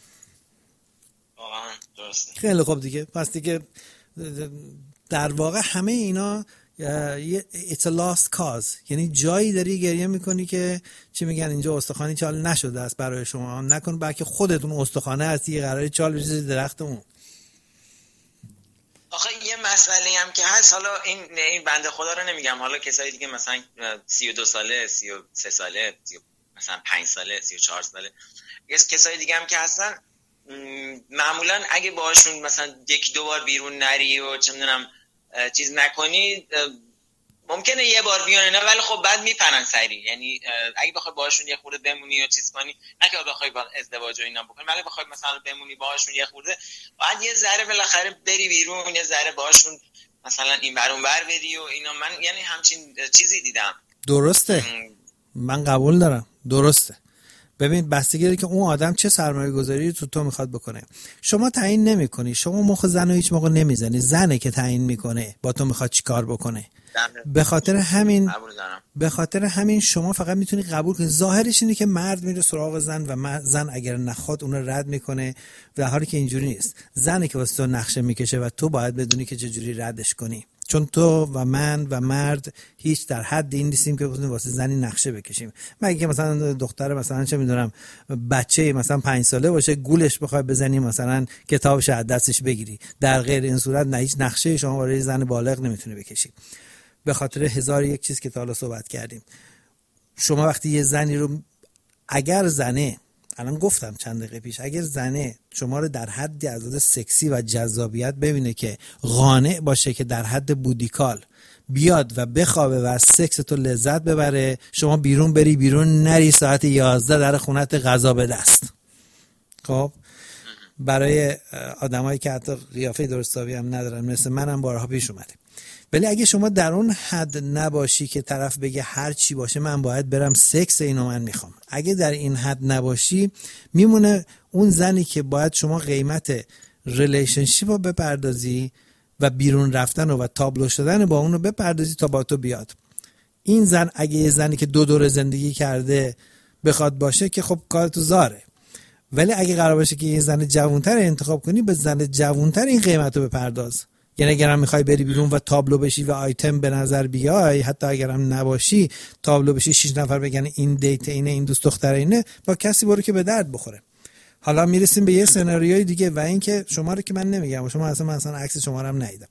واقعا درسته. خیلی خوب دیگه. پس دیگه در واقع همه اینا it's a lost cause. یعنی جایی داری گریه میکنی که چی میگن اینجا استخوانی چال نشده است برای شما. نکن بلکه خودتون استخوانه هستی، قراره چال بریزی درخت اون. آخه یه مسئله هم که هست، حالا این این بنده خدا رو نمیگم، حالا کسایی دیگه مثلا سی و دو ساله، سی و سه ساله، مثلا پنج ساله، سی و چهار ساله، یه کسایی دیگه هم که هستن، معمولا اگه باهاشون مثلا یک دو بار بیرون نری و چه میدونم چیز نکنی، ممکنه یه بار بیان اینا، ولی خب بعد میپرن سری. یعنی اگه بخوای باهاشون یه خورده بمونی و چیز کنی، نه که بخوای با ازدواج و اینا بکنی، ولی بخوای مثلا بمونی باهاشون یه خورده، بعد یه ذره بالاخره بری بیرون، یه ذره باهاشون مثلا این ور اون ور بدی و اینا. من یعنی همچین چیزی دیدم. درسته. م... من قبول دارم. درسته. ببین بستگی داره که اون آدم چه سرمایه گذاری تو تو میخواد بکنه. شما تعیین نمیکنی. شما مخ زن رو هیچ موقع نمیزنی. زنه که تعیین میکنه با تو میخواد چیکار بکنه. به خاطر همین به خاطر همین شما فقط میتونی قبول کنی. ظاهرش اینه که مرد میره سراغ زن و زن اگر نخواد اون رو رد میکنه، در حالی که اینجوری نیست. زنه که واسه تو نقشه میکشه و تو باید بدونی که چجوری ردش کنی. چون تو و من و مرد هیچ در حد این نیستیم که بتونیم واسه زنی نقشه بکشیم. مگه که مثلا دختر مثلا چه میدونم بچه مثلا پنج ساله باشه، گولش بخوای بزنی مثلا کتابش از دستش بگیری. در غیر این صورت نه، هیچ نقشه شما برای زن بالغ نمیتونه بکشی. به خاطر هزار یک چیز که تا حالا صحبت کردیم. شما وقتی یه زنی رو، اگر زنه، الان گفتم چند دقیقه پیش، اگر زنه شما رو در حد از لحاظ سکسی و جذابیت ببینه که قانع باشه که در حد بودیکال بیاد و بخوابه و از سکس تو لذت ببره، شما بیرون بری بیرون نری ساعت یازده در خونت غذا به دست. خب برای آدمایی که حتی قیافه درستابی هم ندارن مثل منم بارها پیش اومده. ولی اگه شما در اون حد نباشی که طرف بگه هر چی باشه من باید برم سکس اینو من میخوام، اگه در این حد نباشی، میمونه اون زنی که باید شما قیمت ریلیشنشیپ رو بپردازی و بیرون رفتن و تابلو شدن با اون رو بپردازی تا با تو بیاد. این زن اگه یه زنی که دو دوره زندگی کرده بخواد باشه که خب کار تو زاره. ولی اگه قرار باشه که یه زن جوانتر انتخاب کنی، به زن جوانتر این قیمت رو بپرداز. یعنی اگرم میخوای بری بیرون و تابلو بشی و آیتم به نظر بیای، حتی اگرم نباشی، تابلو بشی، شش نفر بگن این دیت اینه، این دوست دختر اینه، با کسی برو که به درد بخوره. حالا میرسیم به یه سناریوی دیگه و این که شما رو که من نمیگم، شما اصلا من اصلا عکس شما رو هم ندیدم.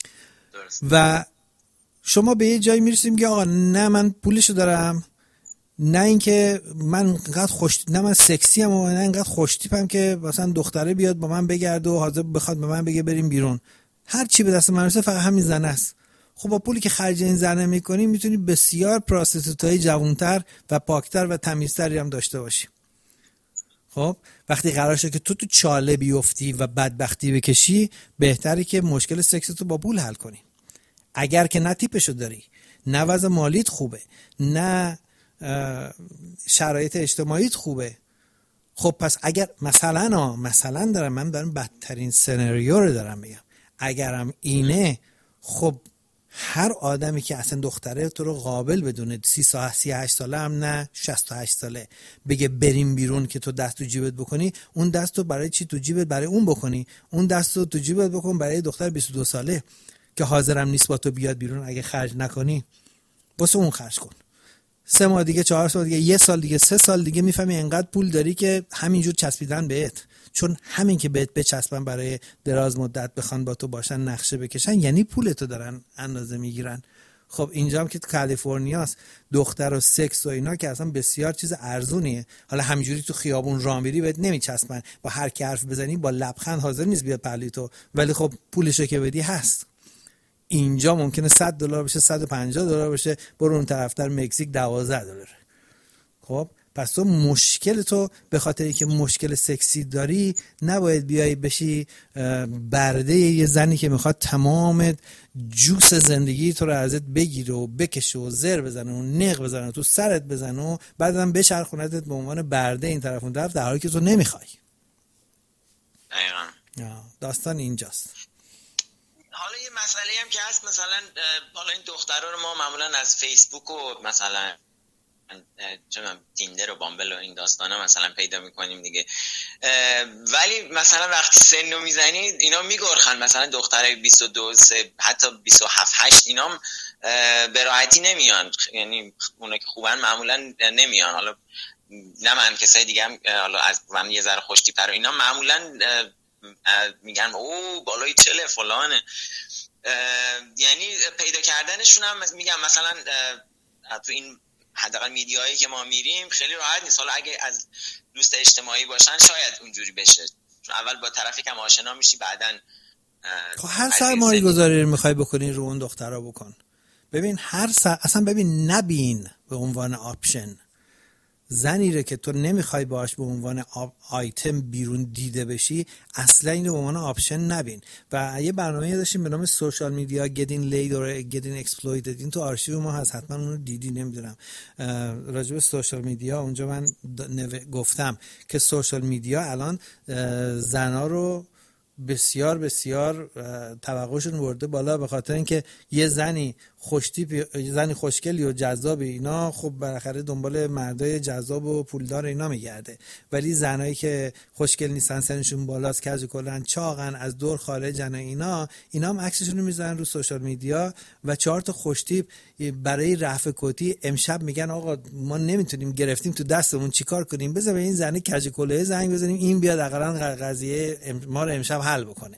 و شما به یه جایی میرسیم که آقا نه من پولشو دارم، نه اینکه من انقدر خوش نه من سکسی ام و نه انقدر خوش تیپم که مثلا دختره بیاد با من بگرده و حاضر بخواد به من بگه بریم بیرون. هر چی به دست من برسه فقط همین زنه است. خب با پولی که خرج این زنه میکنی میتونی بسیار پراستیتوتای جوانتر و پاکتر و تمیزتری هم داشته باشی. خب وقتی قرار شد که تو تو چاله بیفتی و بدبختی بکشی، بهتره که مشکل سکس تو با پول حل کنی. اگر که نه تیپشو داری، نه وضع مالیت خوبه، نه شرایط اجتماعیت خوبه، خب پس اگر مثلا ها مثلا دارم من دارم بدترین سناریو رو دارم میگم، اگرم اینه، خب هر آدمی که اصلا دختره تو رو قابل بدونه سی ساعت سی هشت ساله هم نه شصت و هشت ساله بگه بریم بیرون که تو دست تو جیبت بکنی، اون دست تو برای چی تو جیبت برای اون بکنی؟ اون دست تو تو جیبت بکن برای دختر بیست و دو ساله که حاضرم نیست با تو بیاد بیرون. اگه خرج نکنی واسه اون خرج کن. سه ماه دیگه، چهار سال دیگه، یه سال دیگه، سه سال دیگه میفهمی انقدر پول داری که همینجور چسبیدن بهت. چون همین که بهت بچسبن برای دراز مدت بخوان با تو باشن نقشه بکشن، یعنی پولتو دارن اندازه میگیرن. خب اینجا هم که کالیفرنیاست، دختر و سکس و اینا که اصلا بسیار چیز ارزونیه. حالا همینجوری تو خیابون راه میری بهت نمیچسبن، با هر کی حرف بزنی با لبخند حاضر نیست بیاد پهلوی تو، ولی خب پولشو که بدی هست. اینجا ممکنه صد دلار بشه، صد و پنجاه دلار بشه، برو اون طرفتر مکزیک دوازده دلار. خب پس تو مشکل تو به خاطر اینکه مشکل سکسی داری نباید بیای بشی برده یه زنی که میخواد تمام جوس زندگی تو رو ازت بگیره و بکشه و زر بزنه و نق بزنه و تو سرت بزنه و بعدم بچرخونتت به عنوان برده این طرف اون طرف، در حالی که تو نمیخوای. دقیقاً داستان اینجاست. حالا یه مسئله هم که هست، مثلا حالا این دخترها رو ما معمولا از فیسبوک و مثلا چون تیندر و بامبل و این داستانا مثلا پیدا میکنیم دیگه، ولی مثلا وقتی سنو میزنید اینا میگرخن، مثلا دخترای بیست و دو سه حتی بیست و هفت هشت اینا به راحتی نمیان، یعنی اونا که خوبن معمولا نمیان. حالا نه من، کسای دیگه هم حالا از من یه ذره خوش تیپ‌تر اینا معمولا میگن او بالای چله فلانه، یعنی پیدا کردنشون هم میگم مثلا تو این حداقل میدیایی که ما میریم خیلی راحت نیست. حالا اگه از دوست اجتماعی باشن شاید اونجوری بشه، چون اول با طرفی که آشنا میشی بعدن خب هر سرمایه گذاری رو میخوای بکنی رو اون دخترها بکن. ببین هر سر... اصلا ببین نبین به عنوان آپشن زنی رو که تو نمیخوای باش به عنوان آیتم بیرون دیده بشی، اصلا اینو به عنوان آپشن نبین. و یه برنامه داشتیم به نام سوشال میدیا Getting Laid or Getting Exploited، این تو آرشیو ما هست، حتما اون رو دیدی، نمیدونم راجع به سوشال میدیا اونجا من گفتم که سوشال میدیا الان زنا رو بسیار بسیار توقعشون برده بالا، به خاطر اینکه یه زنی خوشتیپ، زنی خوشگلی و جذابی اینا خب بالاخره دنبال مردای جذاب و پولدار اینا میگرده، ولی زنایی که خوشگل نیستن، سنشون بالاست، کج کلن، چاقن، از دور خارجن، اینا اینا هم عکسشون رو میذارن رو سوشال میدیا و چهار تا خوشتیپ برای رفع کتی امشب میگن آقا ما نمیتونیم، گرفتیم تو دستمون، چیکار کنیم؟ بذار به این زنه کج کله زنگ بزنیم این بیاد حداقل قضیه ما رو امشب حل بکنه.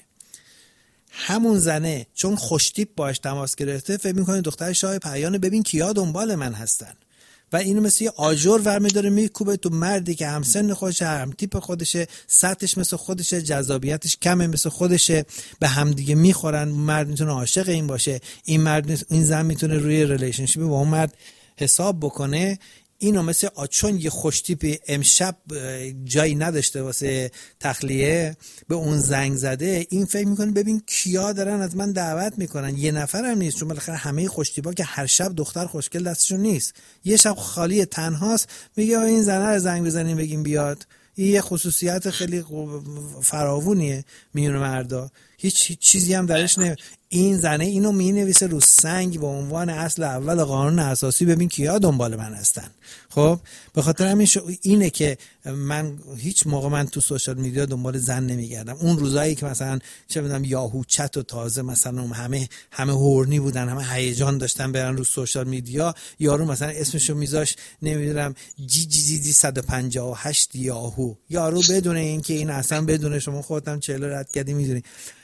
همون زنه چون خوشتیپ باش تماس گرفته فکر میکنه دختر شاه پیانه، ببین کیا دنبال من هستن، و اینو مثل یه آجر ورمی داره میکوبه تو مردی که هم سن خودشه، هم تیپ خودشه، سطحش مثل خودشه، جذابیتش کمه مثل خودشه، به هم دیگه میخورن. مرد میتونه عاشق این باشه، این مرد این زن میتونه روی ریلیشنشیپ با اون مرد حساب بکنه. اینو مثل چون یه خوشتیپ امشب جایی نداشته واسه تخلیه به اون زنگ زده، این فکر میکنه ببین کیا دارن از من دعوت میکنن، یه نفرم نیست، چون بالاخره همه خوشتیپا که هر شب دختر خوشگل دستشون نیست، یه شب خالی تنهاست، میگه این زنه رو زنگ بزنیم بگیم بیاد. این یه خصوصیت خیلی فراوونیه میون مردا، هیچ, هیچ چیزی هم درش نه. این زنه اینو مینویسه رو سنگ به عنوان اصل اول قانون اساسی، ببین کیا دنبال من هستن. خب به خاطر همین شو اینه که من هیچ موقع من تو سوشال میدیا دنبال زن نمیگردم. اون روزایی که مثلا چه میدونم یاهو چت و تازه مثلا همه همه هورنی بودن، همه هیجان داشتن برن رو سوشال میدیا، یارو مثلا اسمشو میذاش نمیدونم جی جی جی جی صد و پنجاه و هشت یاهو، یارو بدون اینکه این اصلا بدون شما خودتم چهل رد کردی میدونی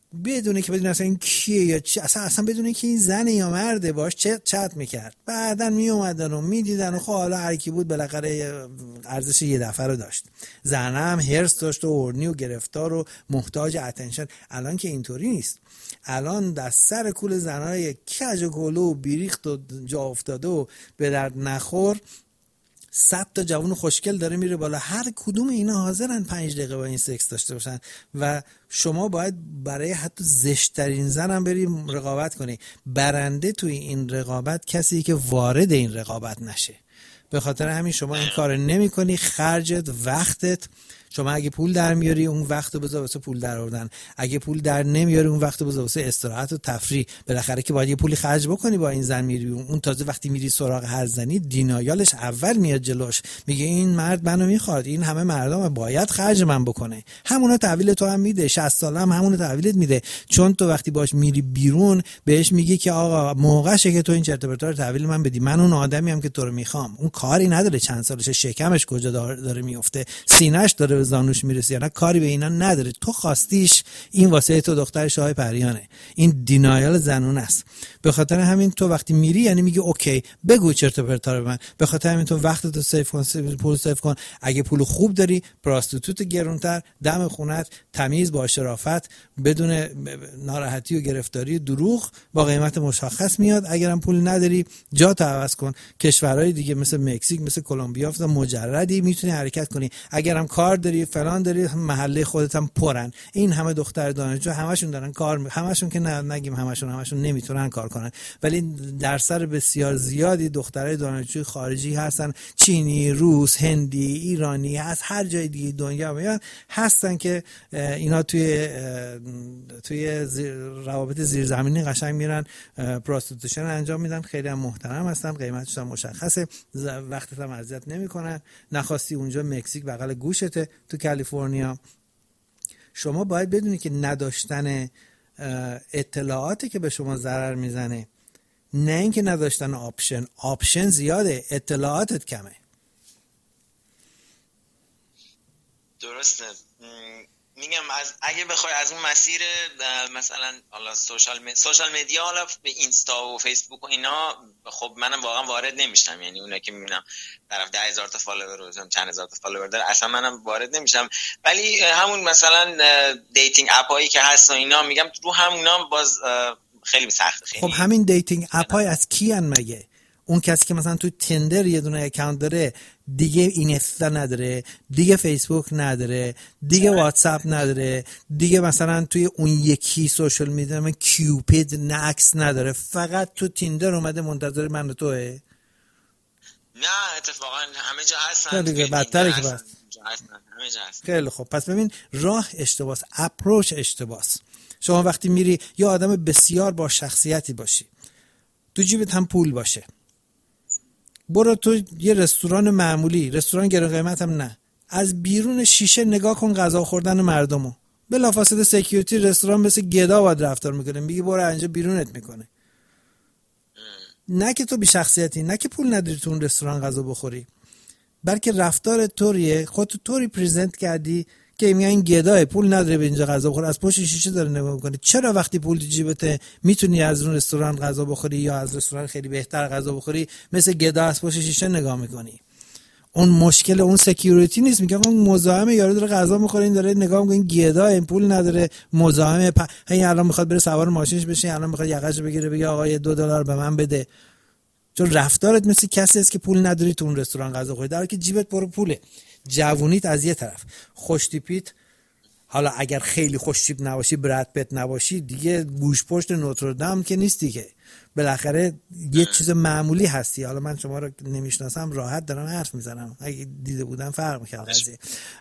بدونه که بدونه اصلا این کیه یا چی، اصلا اصلا بدونه که این زنه یا مرده، باش چت چت میکرد. بعدن می اومدن و میدیدن و خب حالا هر کی بود بالاخره ارزش یه دفعه رو داشت. زنه هم هرس داشت و اورنی و گرفتار و محتاج اتنشن. الان که اینطوری نیست. الان در سر کول زنای کج و کلو و بیریخت و جا افتاده و به درد نخور صد تا جوون خوشگل داره میره بالا، هر کدوم اینا حاضرن پنج دقیقه با این سکس داشته باشن و شما باید برای حتی زشترین زن هم بری رقابت کنی. برنده توی این رقابت کسی که وارد این رقابت نشه. به خاطر همین شما این کار نمی کنی، خرجت، وقتت. شما اگه پول در میاری اون وقت رو بذار واسه پول در آوردن، اگه پول در نمیاری اون وقت رو بذار واسه استراحت و تفریح. بالاخره که باید یه پولی خرج بکنی با این زن میری. اون تازه وقتی میری سراغ هر زنی دینایالش اول میاد جلوش، میگه این مرد منو میخواد، این همه مردم باید خرج من بکنه. همونا تحویل تو هم میده، شصت ساله هم همونو تحویلت میده، چون تو وقتی باش میری بیرون بهش میگی که آقا موقعشه که تو این چرت و پرتا رو تحویل من بدی، من اون آدمی ام که تو رو میخوام. اون کاری نداره چند سالشه، شکمش کجا داره میفته، سینه‌اش داره به زانوش میرسه یا نه، کاری به اینا نداره. تو خواستیش، این واسه تو دختر شاه پریانه. این دینایال زنون است. به خاطر همین تو وقتی میری یعنی میگی اوکی بگو چرت و پرتا رو به من. به خاطر همین تو وقتتو سیف کن، پول سیف کن. اگه پول خوب داری، پراستیتوت گرونتر دم خونت، تمیز، با شرافت، بدون ناراحتی و گرفتاری دروغ، با قیمت مشخص میاد. اگرم پول نداری جات عوض کن. کشورهای دیگه مثل مکزیک، مثل کلمبیا مجردی میتونی حرکت کنی. اگرم کار داری فلان داری، محله خودت هم پرن. این همه دختر دانشجو همشون دارن کار، همشون که نه نگیم همشون همشون نمیتونن کار کنن، ولی در سر بسیار زیادی دخترای دانشجوی خارجی هستن، چینی، روس، هندی، ایرانی، از هر جای دیگه دنیا میان هستن که اینا توی توی زیر روابط زیرزمینی قشنگ میرن پراستیتوشن انجام میدن. خیلی هم محترم هستن، قیمتش هم مشخصه، وقتت هم اذیت نمیکنن. نخواستی اونجا مکزیک بغل گوشته، تو کالیفرنیا. شما باید بدونی که نداشتن اطلاعاتی که به شما ضرر میزنه، نه اینکه نداشتن آپشن. آپشن زیاده، اطلاعاتت کمه. درسته. میگم از اگه بخوای از اون مسیر مثلا حالا سوشال می... سوشال مدیا، حالا به اینستا و فیسبوک و اینا، خب منم واقعا وارد نمیشم. یعنی اونا که میبینم طرف ده هزار تا فالوور و چند هزار تا فالوور داره، اصلا منم وارد نمیشم. ولی همون مثلا دیتینگ اپایی که هست و اینا، میگم رو همونا باز خیلی سخته. خیلی خب همین دیتینگ اپای از کیان مگه؟ اون کسی که مثلا تو تندر یه دونه اکانت داره، دیگه اینستا نداره، دیگه فیسبوک نداره، دیگه واتساپ نداره، دیگه مثلا توی اون یکی سوشال میدیا من کیوپید نکس نداره، فقط تو تندر اومده منتظر من و توه. نه اتفاقا همه جا هستن. خیلی دیگه بدتره که بس. همه جا هستن. خیلی خب، پس ببین راه اشتباس، اپروچ اشتباس. شما وقتی میری یه آدم بسیار با شخصیتی باشی، تو جیبت هم پول باشه، برو تو یه رستوران معمولی، رستوران گران قیمت هم نه، از بیرون شیشه نگاه کن غذا خوردن مردمو، بلافاصله سکیوریتی رستوران مثل گدا باید رفتار میکنه، میگی برو اینجا بیرونت میکنه. نه که تو بی شخصیتی، نه که پول نداری تو اون رستوران غذا بخوری، بلکه رفتار طوریه، خودت طوری پرزنت کردی که میگن این گداه پول نداره به اینجا غذا بخوره، از پشت شیشه داره نگاه میکنه. چرا وقتی پول تو جیبته میتونی از اون رستوران غذا بخوری یا از رستوران خیلی بهتر غذا بخوری، مثل گدا از پشت شیشه نگاه میکنی؟ اون مشکل اون سکیوریتی نیست، میگه اون مزاحم یارو داره غذا میخوره، این داره نگاه میکنه این گدا این پول نداره، مزاحم پ... هی الان میخواد بره سوار ماشینش بشه، الان میخواد یقهش بگیره بگه آقا یه دو دلار به من بده. چون رفتارت مثل کسی است که پول نداری تو اون رستوران غذا بخوری، در حالی که جیبت پر پوله. جوونیت از یه طرف، خوشتیپیت، حالا اگر خیلی خوشتیپ نباشی، براد پیت نباشی، دیگه گوش پشت نوتردام که نیستی که، بالاخره یه چیز معمولی هستی. حالا من شما رو نمیشناسم، راحت دارم حرف میزنم، اگه دیده بودم فرق میکرد قضیه.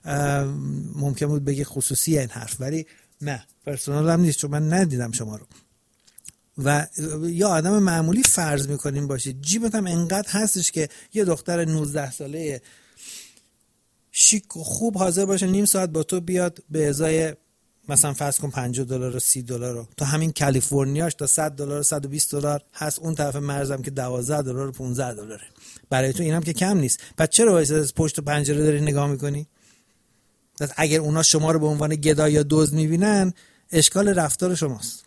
ممکن بود بگی خصوصی این حرف، ولی نه، پرسونال هم نیست چون من ندیدم شما رو. و یا آدم معمولی فرض میکنیم باشید، جیبت هم انقدر هستش که یه دختر نوزده ساله شیک و خوب حاضر باشه نیم ساعت با تو بیاد به ازای مثلا فرض کن پنجاه دلار و سی دلار رو، تو همین کالیفرنیاش تا صد دلار و صد و بیست دلار هست، اون طرف مرزم که دوازده دلار و پانزده دلاره. برای تو اینم که کم نیست. پس چرا وایس از پشت پنجره داری نگاه میکنی؟ اگر اونا شما رو به عنوان گدا یا دزد میبینن، اشکال رفتار شماست.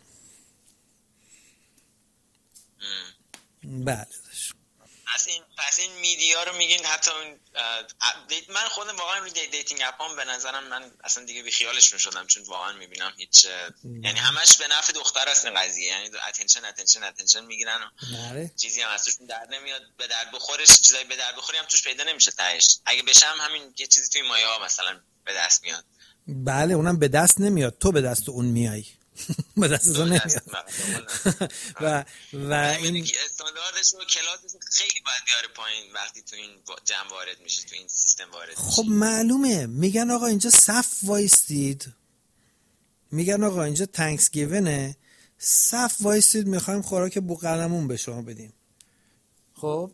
بله. پس این پس این میدیا رو میگین حتی من خودم واقعا روی دیتینگ اپام به نظرم من اصلا دیگه بی خیالش میشدم، چون واقعا میبینم هیچ یعنی همش به نفع دختر است این قضیه، یعنی اتنشن اتنشن اتنشن میگیرن و چیزی هم ازشون در نمیاد، به درد بخورش چیزایی به درد بخوری هم توش پیدا نمیشه تهش. اگه بشم همین یه چیزی توی مایه ها مثلا به دست میاد. بله اونم به دست نمیاد، تو به دست اون میای. به دست اون نمیاد. و و این استانداردش و کلاسش خیلی باید بیاره پایین وقتی تو این جمع وارد میشه، تو این سیستم وارد میشه. خب معلومه، میگن آقا اینجا صف وایستید، میگن آقا اینجا تانکس گیونه، صف وایستید میخوایم خوراک بوقلمون به شما بدیم. خب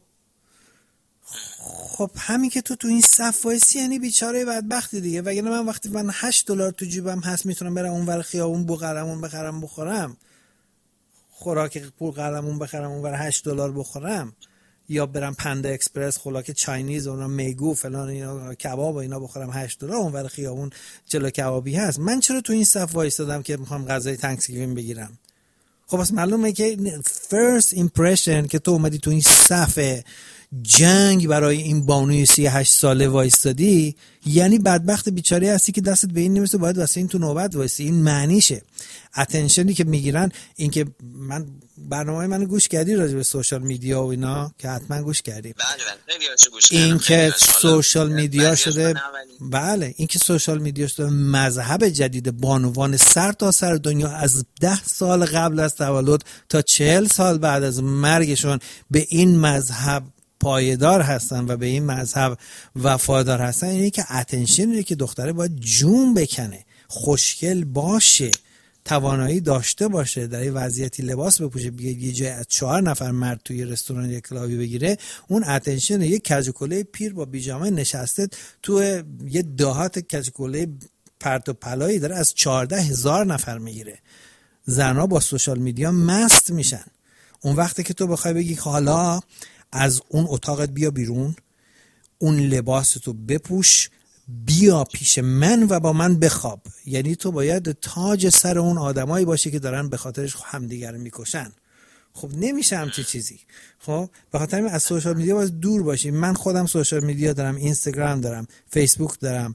خب همین که تو تو این صف وایسی یعنی بیچاره بدبختی دیگه، وگرنه من وقتی من هشت دلار تو جیبم هست میتونم برم اونور خیابون بوقلمون بخرم بخورم، خوراک بوقلمون بخرم اونور هشت دلار بخورم، یا برم پندا اکسپرس خوراک چاینیز اونا میگو فلان اینا کباب و اینا بخورم هشت دلار اونور خیابون جلو کبابی هست، من چرا تو این صف وایسادم که میخوام غذای تانکسگیوینگ بگیرم؟ خب بس معلومه که first impression که تو اومدی تو این صف جنگ برای این بانوی سی و هشت ساله وایستادی، یعنی بدبخت بیچاره هستی که دستت به این نمیرسه، باید واسه این تو نوبت وایسی. این معنیشه. اتنشنی که میگیرن، این که من برنامه‌های منو گوش کردی راجع به سوشال میدیا و اینا که حتما گوش کردی. بله این که سوشال میدیا شده، بله این که سوشال میدیا شده مذهب جدید بانوان سر تا سر دنیا، از ده سال قبل از تولد تا چهل سال بعد از مرگشون به این مذهب پایدار هستن و به این مذهب وفادار هستن. اینه که اتنشنی که دختره باید جون بکنه، خوشگل باشه، توانایی داشته باشه، در این وضعیتی لباس بپوشه، بیاد یه جای از چهار نفر مرد توی رستوران یک کلابی بگیره، اون اتنشن یه کجکوله پیر با بیجامه نشسته تو یه دهات کجکوله پرت و پلایی داره از چهارده هزار نفر میگیره. زنها با سوشال میدیا مست میشن. اون وقتی که تو بخوای بگی حالا از اون اتاقت بیا بیرون، اون لباستو بپوش، بیا پیش من و با من بخواب، یعنی تو باید تاج سر اون آدمایی باشی که دارن به خاطرش همدیگر میکشن. خب نمیشه همچی چیزی. خب به خاطر از سوشال میدیا باید دور باشی. من خودم سوشال میدیا دارم، اینستاگرام دارم، فیسبوک دارم،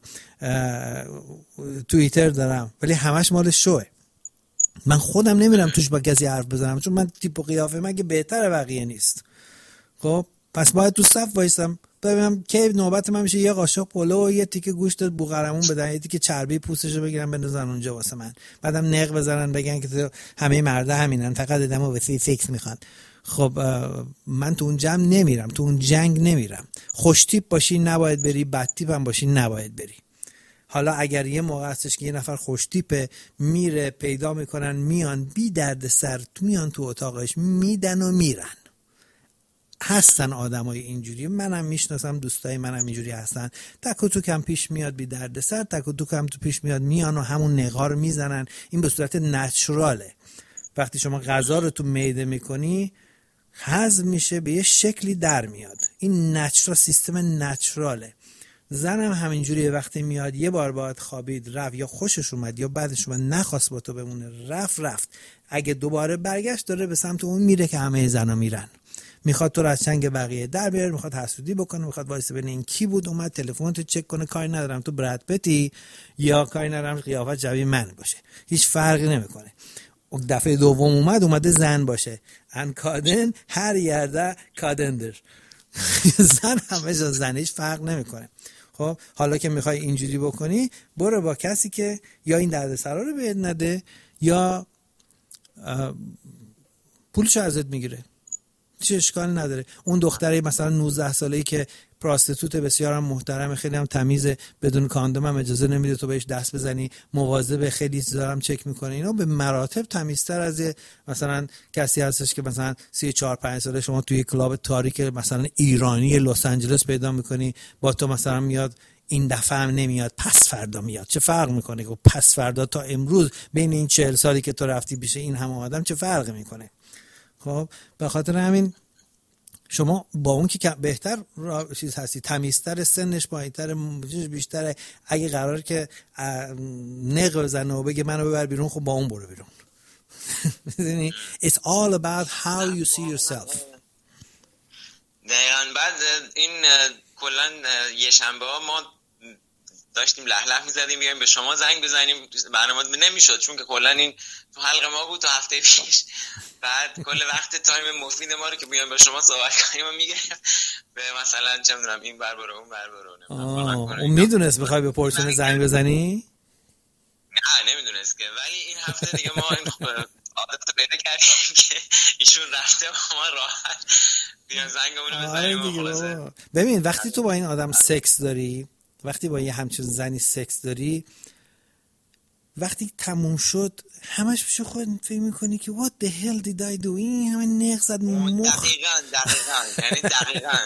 توییتر دارم، ولی همش مال شوه. من خودم نمیرم توش با کسی حرف بزنم، چون من تیپ و قیافه من که بهتر بقیه نیست. خب پس باید تو صف وایسم ببینم که نوبت من میشه یه قاشق پلو و یه تیکه گوشت بوقلمون بدن، یه تیکه چربی پوستشو بگیرن بندازن اونجا واسه من، بعدم نق بزنن بگن که همه مردا همینن، فقط آدمو واسه فیکس میخوان. خب من تو اون جمع نمیرم، تو اون جنگ نمیرم. خوش تیپ باشی نباید بری، بد تیپ هم باشی نباید بری. حالا اگر یه موقع هستش که یه نفر خوش تیپه میره پیدا میکنن، میان بی درد سر میان تو اتاقش میدن و میرن. هستن آدمای اینجوری، منم میشناسم، دوستای منم اینجوری هستن. تک و توک هم پیش میاد بی درد سر، تک و توک هم تو پیش میاد میان و همون نقا رو میزنن. این به صورت نچراله. وقتی شما غذا رو تو معده میکنی هضم میشه، به یه شکلی در میاد. این نچرال، سیستم نچراله. زنم همینجوریه، وقتی میاد یه بار باید خوابید رفت، یا خوشش اومد یا بعدش اومد نخواست با تو بمونه، رفت رفت اگه دوباره برگشت داره به سمت اون میره که همه زنا میرن. میخواد تو رو از چنگ بقیه در بیاره، میخواد حسودی بکنه، میخواد وایسه ببینه این کی بود اومد تلفنتو چک کنه. کاری ندارم تو براد پتی یا کاری ندارم قیافت شبیه من باشه، هیچ فرقی نمیکنه. اون دفعه دوم اومد اومده زن باشه، ان کادن هر یرده کادندر زن همیشه زن، هیچ فرق نمیکنه. خب حالا که میخوای اینجوری بکنی، برو با کسی که یا این دردسرا رو بهت نده یا پولشو ازت میگیره، چه اشکال نداره. اون دختری مثلا نوزده ساله‌ای که پراستیتوت بسیار هم محترم، خیلی هم تمیزه، بدون کاندوم هم اجازه نمیده تو بهش دست بزنی، مواظب خیلی چیزا هم چک میکنه، اینا به مراتب تمیزتر از مثلا کسی هستش که مثلا سی و چهار پنج ساله شما توی کلاب تاریک مثلا ایرانی لس آنجلس پیدا میکنی، با تو مثلا میاد این دفعه هم نمیاد، پس فردا میاد. چه فرق میکنه که پس فردا تا امروز بین این چهل سالی که تو رفتی پیش این همه آدم چه فرقی میکنه؟ خب به خاطر همین شما با اون که بهتر چیز هستی، تمیزتر، سنش پایینتر، بیشتر، اگه قرار که نق بزنه و بگه منو ببر بیرون، خب با اون برو بیرون. It's all about how you see yourself. دقیقاً. بعد این کلا یه شنبه ها ما داشتیم لح لح می‌زدیم بیایم به شما زنگ بزنیم، برنامه نمیشد چون که کلا این تو حلقه ما بود تو هفته پیش. بعد کل وقت تایم مفید ما رو که بیایم به شما صحبت کنیم میگرفت به مثلا چه می‌دونم این بر برو اون بر برو. اون میدونست بخوای به پورشن زنگ بزنی؟ نه نمیدونست که، ولی این هفته دیگه ما این عادت پیدا کردیم که ایشون رفته ما راحت بیایم زنگمون رو بزنیم. ببین وقتی تو با این آدم سکس داری، وقتی با یه همچین زنی سکس داری، وقتی تموم شد همش پیش خود فکر میکنی که what the hell did I do، این همه نق زد مخ. دقیقاً دقیقاً یعنی دقیقاً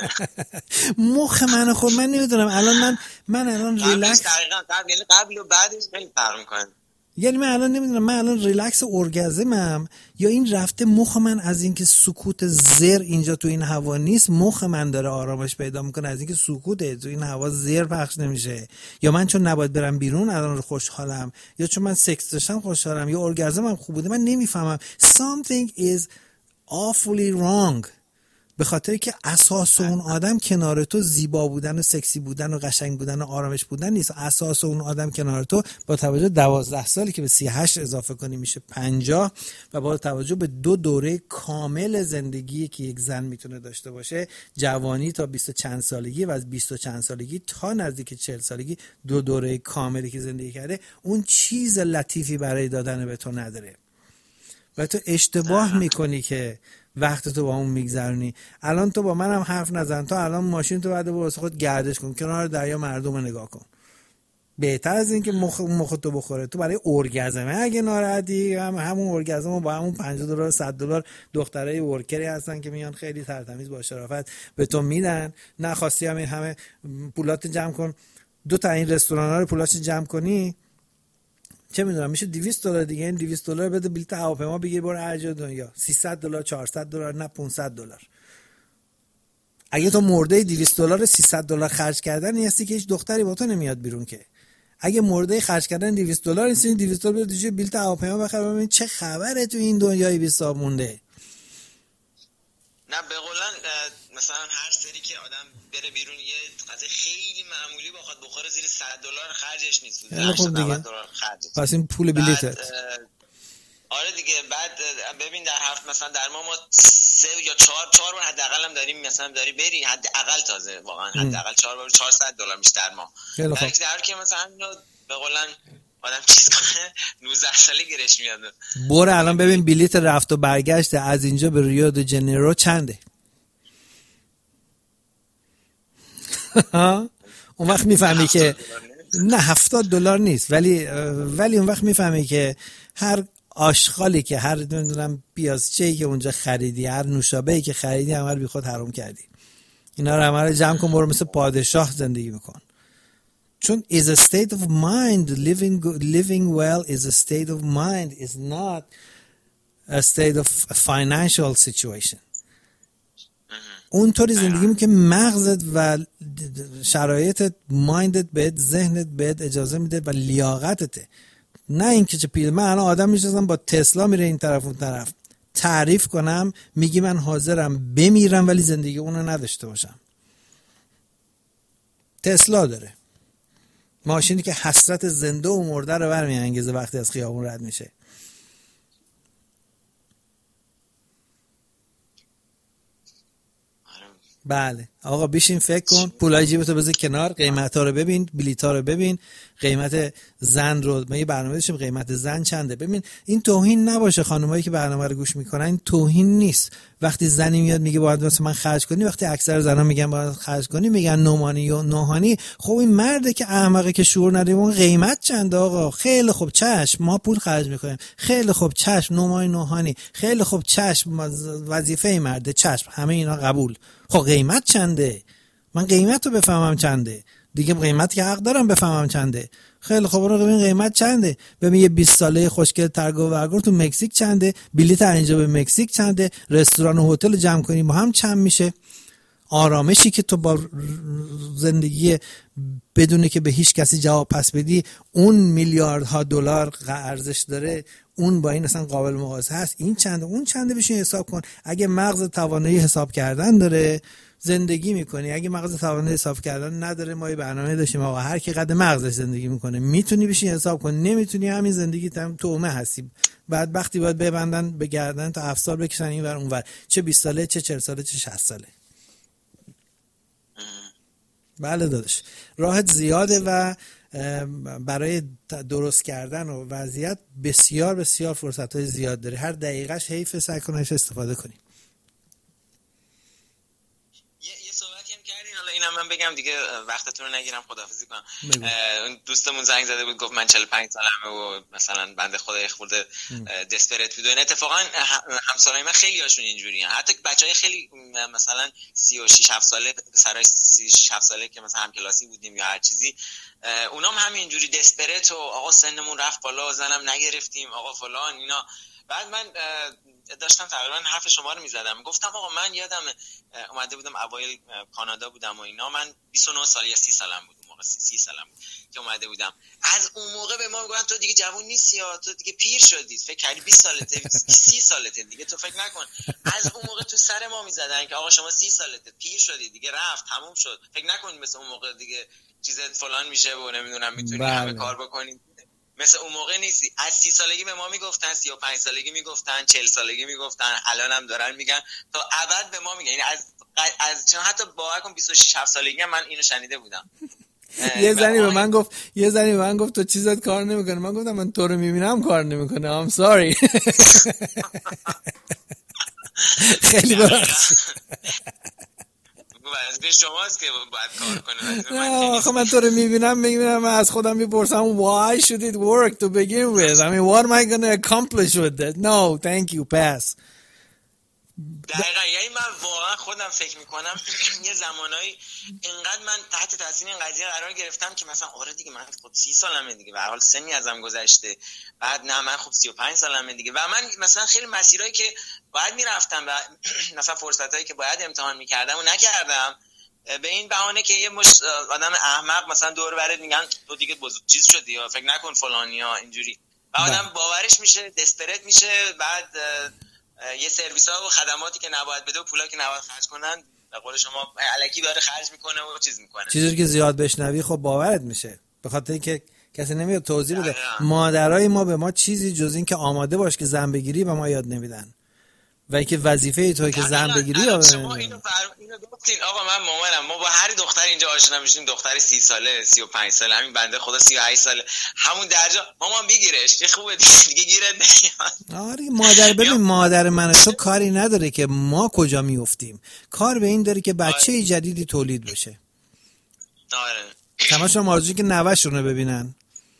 مخ من خود من نمیدونم الان من من الان ریلکس دقیقاً قبل یعنی قبل و بعدش خیلی فرق میکنه. یعنی من الان نمیدونم من الان ریلکس ارگازمم یا این رفته مخ من از اینکه سکوت زر اینجا تو این هوا نیست، مخ من داره آرامش پیدا میکنه از اینکه سکوته تو این هوا زر پخش نمیشه، یا من چون نباید برم بیرون الان خوشحالم، یا چون من سکس داشتم خوشحالم، یا ارگازمم خوب بوده. من نمیفهمم. Something is awfully wrong. به خاطر که اساس اون آدم کنار تو زیبا بودن و سکسی بودن و قشنگ بودن و آرامش بودن نیست. اساس اون آدم کنار تو با توجه دوازده سالی که به سی و هشت اضافه کنی میشه پنجاه و با توجه به دو دوره کامل زندگی که یک زن میتونه داشته باشه، جوانی تا بیست و چند سالگی و از بیست و چند سالگی تا نزدیک چهل سالگی، دو دوره کاملی که زندگی کرده، اون چیز لطیفی برای دادن به تو نداره و تو اشتباه میکنی که وقت تو با اون میگذرونی. الان تو با منم حرف نزن، تو الان ماشین تو بعد برو خود گردش کن کنار دریا، مردم رو نگاه کن. بهتر از این که مخ مخ تو بخوره. تو برای ارگازمه اگه ناراحتی، هم همون ارگازمو با همون پنجاه دلار صد دلار دخترای ورکری هستن که میان خیلی ترتمیز با شرافت به تو میدن. نخواستی همین همه پولات جمع کن، دو تا این رستورانا رو پولات جمع کنی، چه میدونم میشه دویست دلار دیگه. این دویست دلار بده بلیط هواپیما بگیر برو هر جا دنیا. سیصد دلار چهارصد دلار نه پانصد دلار. اگه تو مرده دویست دلار سیصد دلار خرج کردن نیستی که هیچ دختری با تو نمیاد بیرون که. اگه مرده خرج کردن دویست دلار نیستی، دویست دلار بده دیگه بلیط هواپیما بخر ببین چه خبره تو این دنیای بی صاحب مونده. نه به قولن مثلا هر سری که آدم بره بیرون یه غذای خیلی معمولی بخواد بخوره زیر صد دلار خرجش نیست. خب دیگه دلار خرجش. پس این پول بلیطت. آره دیگه. بعد ببین در هفت مثلا در ما ما سه یا چهار چهار بار حداقل هم داریم مثلا داری بری حداقل تازه واقعا حداقل چهار بار چهارصد دلار میشه در ما. در در که مثلا به قولن آدم چیز کنه نوزده ساله گرش میاد. برو الان ببین بلیط رفت و برگشت از اینجا به ریو د ژنیرو چنده؟ اون وقت میفهمی که نه هفتاد دلار نیست، ولی ولی اون وقت میفهمی که هر آشغالی که هر نمیدونم پیازچه‌ای که اونجا خریدی، هر نوشابه‌ای که خریدی همه رو بی خود حرام کردی. اینا رو همه رو جمع کن برو مثل پادشاه زندگی بکن. چون is a state of mind. living living well is a state of mind, is not a state of a financial situation. اونطوری زندگی می که مغزت و شرایطت، مایندت بهت، ذهنت بهت اجازه میده و لیاقتته. نه اینکه چه پیل من الان آدم میشناسم با تسلا میره این طرف اون طرف، تعریف کنم میگی من حاضرم بمیرم ولی زندگی اونو نداشته باشم. تسلا داره، ماشینی که حسرت زنده و مرده رو برمیانگیزه وقتی از خیابون رد میشه. بله آقا بشین فکر کن، پولای جیبتو بذار کنار، قیمتا رو ببین، بلیطا رو ببین، قیمت زن رو ما یه برنامه داشتیم قیمت زن چنده. ببین این توهین نباشه، خانمایی که برنامه رو گوش میکنن این توهین نیست. وقتی زنی میاد میگه باید واسه من خرج کنی، وقتی اکثر زنا میگن باید خرج کنی میگن نومانی یا نوهانی، خب این مرده که احمقه که شعور نداره اون قیمت چنده آقا؟ خیلی خوب چشم ما پول خرج میکنیم، خیلی خوب چشم نومانی نوهانی، خیلی خوب چشم وظیفه مرده، چشم همه اینا قبول. خب قیمت چنده؟ من قیمت رو بفهمم چنده. دیگه قیمت که حق دارم بفهمم چنده. خیلی خب رو ببین قیمت چنده، ببین یه بیست ساله خوشگل ترگو ورگور تو مکزیک چنده، بلیط اینجا به مکزیک چنده، رستوران و هتل جمع کنیم با هم چند میشه. آرامشی که تو با زندگی بدونه که به هیچ کسی جواب پس بدی اون میلیاردها دلار ارزش داره، اون با این اصلا قابل مقایسه هست. این چنده اون چنده بشین حساب کن. اگه مغز توانایی حساب کردن داره زندگی میکنی، اگه مغز توانایی حساب کردن نداره ما یه برنامه داشتیم آقا هر کی قد مغزش زندگی میکنه، میتونی بشین حساب کن، نمیتونی همین زندگی تام تومه هستی. بعد وقتی باید ببندن به گردن تا هفت سال بکشن این ور اون ور، چه بیست ساله چه چهل ساله چه شصت ساله. بله داداش راحت زیاده و برای درست کردن و وضعیت بسیار بسیار فرصت‌های زیاد داره. هر دقیقه‌اش حیف سعی کنیش استفاده کنیم. یه صحبتی هم کردین، حالا اینم من بگم دیگه وقتتون رو نگیرم، خداحافظی کنم. اون دوستمون زنگ زده بود گفت من چهل و پنج سالمه و مثلا بنده خدا خورده دسپرت بود و این اتفاقا همسالای من خیلی هاشون اینجوریه، حتی بچهای خیلی مثلا سی و شش هفت ساله پسرای سی و شش هفت ساله که مثلا همکلاسی بودیم یا هر چیزی، اونام همین اینجوری دسپرت و آقا سنمون رفت بالا، زنم نگرفتیم، آقا فلان اینا. بعد من داشتم تقریبا حرف شما رو میزدم، گفتم آقا من یادم اومده بودم اوایل کانادا بودم و اینا، من بیست و نه سال یا سی سالم بود اون موقع، سی سالم بود که اومده بودم. از اون موقع به ما میگفتن تو دیگه جوون نیستی یا تو دیگه پیر شدی، فکر کردی بیست سالته سی سالته دیگه تو فکر نکن. از اون موقع تو سر ما میزدن که آقا شما سی سالته پیر شدی دیگه، رفت تموم شد، فکر نکنید مثل اون موقع دیگه چیزت فلان میشه و نمیدونم میتونی همه کار بکنی، مثل اون موقع نیستی. از سی سالگی به ما میگفتن، سی و پنج سالگی میگفتن، چهل سالگی میگفتن، الان هم دارن میگن تا ابد به ما میگن. یعنی از از چون حتی باور کن بیست و شش هفت سالگی هم من اینو شنیده بودم. یه زنی به من گفت یه زنی به من گفت تو چیزات کار نمیکنه، من گفتم من تو رو میبینم کار نمیکنه. I'm sorry. خیلی ببخشید. واسه شماست که باید کار کنه. نه آخه من تو رو میبینم میبینم از خودم میپرسم why should it work to begin with? I mean what am I going to accomplish with that? No, thank you, pass. دقیقا یعنی من واقعا خودم فکر میکنم یه زمانایی اینقدر من تحت تاثیر این قضیه قرار گرفتم که مثلا آره دیگه من خب سی سالمه دیگه و حال سنی ازم گذشته، بعد نه من خب سی و پنج سالمه دیگه و من مثلا خیلی مسیرایی که باید میرفتم و مثلا فرصتایی که باید امتحان میکردم و نکردم به این بهانه که یه مش آدم احمق مثلا دور برات میگن تو دیگه بزرگ چیز شدی یا فکر نکن فلانی یا اینجوری و آدم باورش میشه، دسپرت میشه، بعد یه سرویس ها و خدماتی که نباید بده و پولا که نباید خرج کنن به قول شما الکی داره خرج میکنه و چیز میکنه. چیزی که زیاد بشنوی خب باورت میشه، به خاطر اینکه کسی نمیاد توضیح بده. مادرای ما به ما چیزی جز این که آماده باش که زن بگیری به ما یاد نمیدن و اینکه وظیفه توئه که زن بگیری یا شما اینو فر... اینو گفتین آقا من مامانم، ما با هر دختر اینجا آشنا میشیم، دختر سی ساله سی و پنج ساله، همین بنده خدا سی و هشت ساله، همون درجا مامان بگیرش یه خوبه دیگه گیرت نمیاد. آره مادر ببین مادر من تو کاری نداره که ما کجا میافتیم، کار به این داره که بچه آره. جدیدی تولید بشه. آره تماشا آرزویی که نوه‌شون رو ببینن،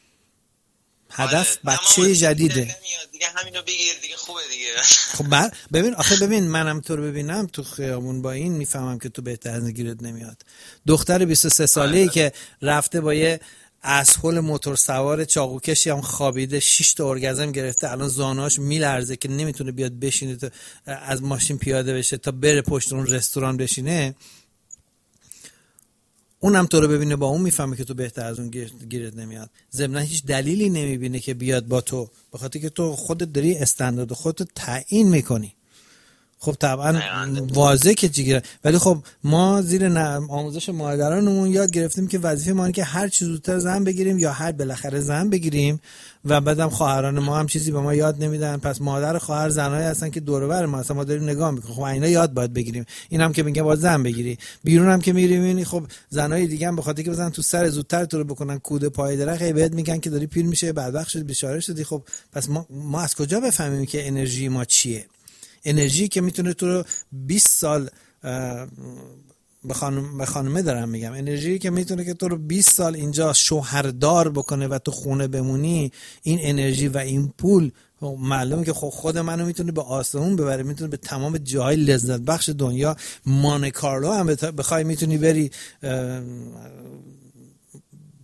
هدف آره. بچه جدیده دیگه، همینو بگیر دیگه خوبه دیگه. خب من ببین آخه ببین منم تو رو ببینم تو خیابون با این میفهمم که تو بهتر از گیرت نمیاد. دختر بیست و سه ساله‌ای آره. که رفته با یه اسهول موتور سوار چاقوکشی هم خوابیده، شش تا ارگازم گرفته، الان زانوهاش میلرزه که نمیتونه بیاد بشینه تا از ماشین پیاده بشه تا بره پشت اون رستوران بشینه، اونم تو رو ببینه با اون میفهمه که تو بهتر از اون گیرت نمیاد. ضمن هیچ دلیلی نمیبینه که بیاد با تو، به خاطر که تو خودت داری استاندارد خودت تعیین میکنی. خب طبعا واضحه که جیگره، ولی خب ما زیر آموزش مادرانمون یاد گرفتیم که وظیفه ما اینه که هر چیز زودتر زن بگیریم یا هر بالاخره زن بگیریم و بعدم خواهران ما هم چیزی به ما یاد نمیدن. پس مادر خواهر زنایی هستن که دور و بر ما هستن، ما داریم نگاه میکنیم خب اینا یاد باید بگیریم. اینم که میگه باید زن بگیری، بیرون هم که میری میبینی خب زنای دیگه هم به خاطر که بزنن تو سر زودتر تو رو بکنن کود پای درخت بهت میگن که داری پیر میشه، بدبخت شدی، بیچاره شدی. خب پس ما ما از کجا بفهمیم که انرژی ما چیه؟ انرژی که میتونه تو رو بیست سال به خانم به خانمه دارم میگم، انرژی که میتونه که تو رو بیست سال اینجا شوهردار بکنه و تو خونه بمونی، این انرژی و این پول معلومه که خود منو میتونه به آسمون ببره، میتونه به تمام جاهای لذت بخش دنیا، مانه کارلو هم بخوای میتونی بری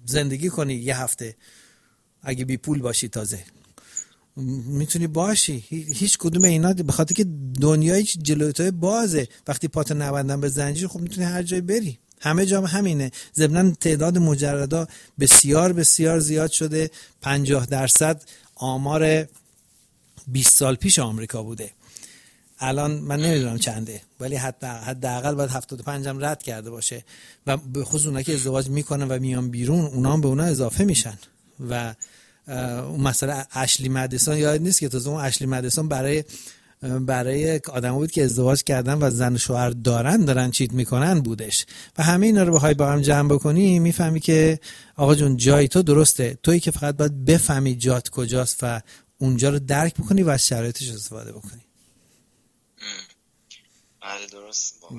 زندگی کنی یه هفته اگه بی پول باشی، تازه میتونی باشی. هیچ کدوم اینا به خاطر که دنیای جلوی تو بازه، وقتی پاتو نبندن به زنجیر خب میتونی هر جای بری، همه جا همینه. ضمن تعداد مجردا بسیار بسیار زیاد شده. پنجاه درصد آمار بیست سال پیش آمریکا بوده، الان من نمیدونم چنده، ولی حداقل باید هفتاد و پنج هم رد کرده باشه. و به خصوص اونایی که ازدواج میکنن و میان بیرون، اونا هم به اونا اضافه میشن. و اون مثلا اشلی مدیسون، یاد نیست که تازه اون اشلی مدیسون برای برای آدم‌ها بود که ازدواج کردن و زن و شوهر دارن دارن چیت میکنن بودش. و همه اینا رو بخوای با هم جمع بکنی، میفهمی که آقا جون جای تو درسته، تویی که فقط باید بفهمی جات کجاست و اونجا رو درک بکنی و از شرایطش استفاده بکنی. بله درست.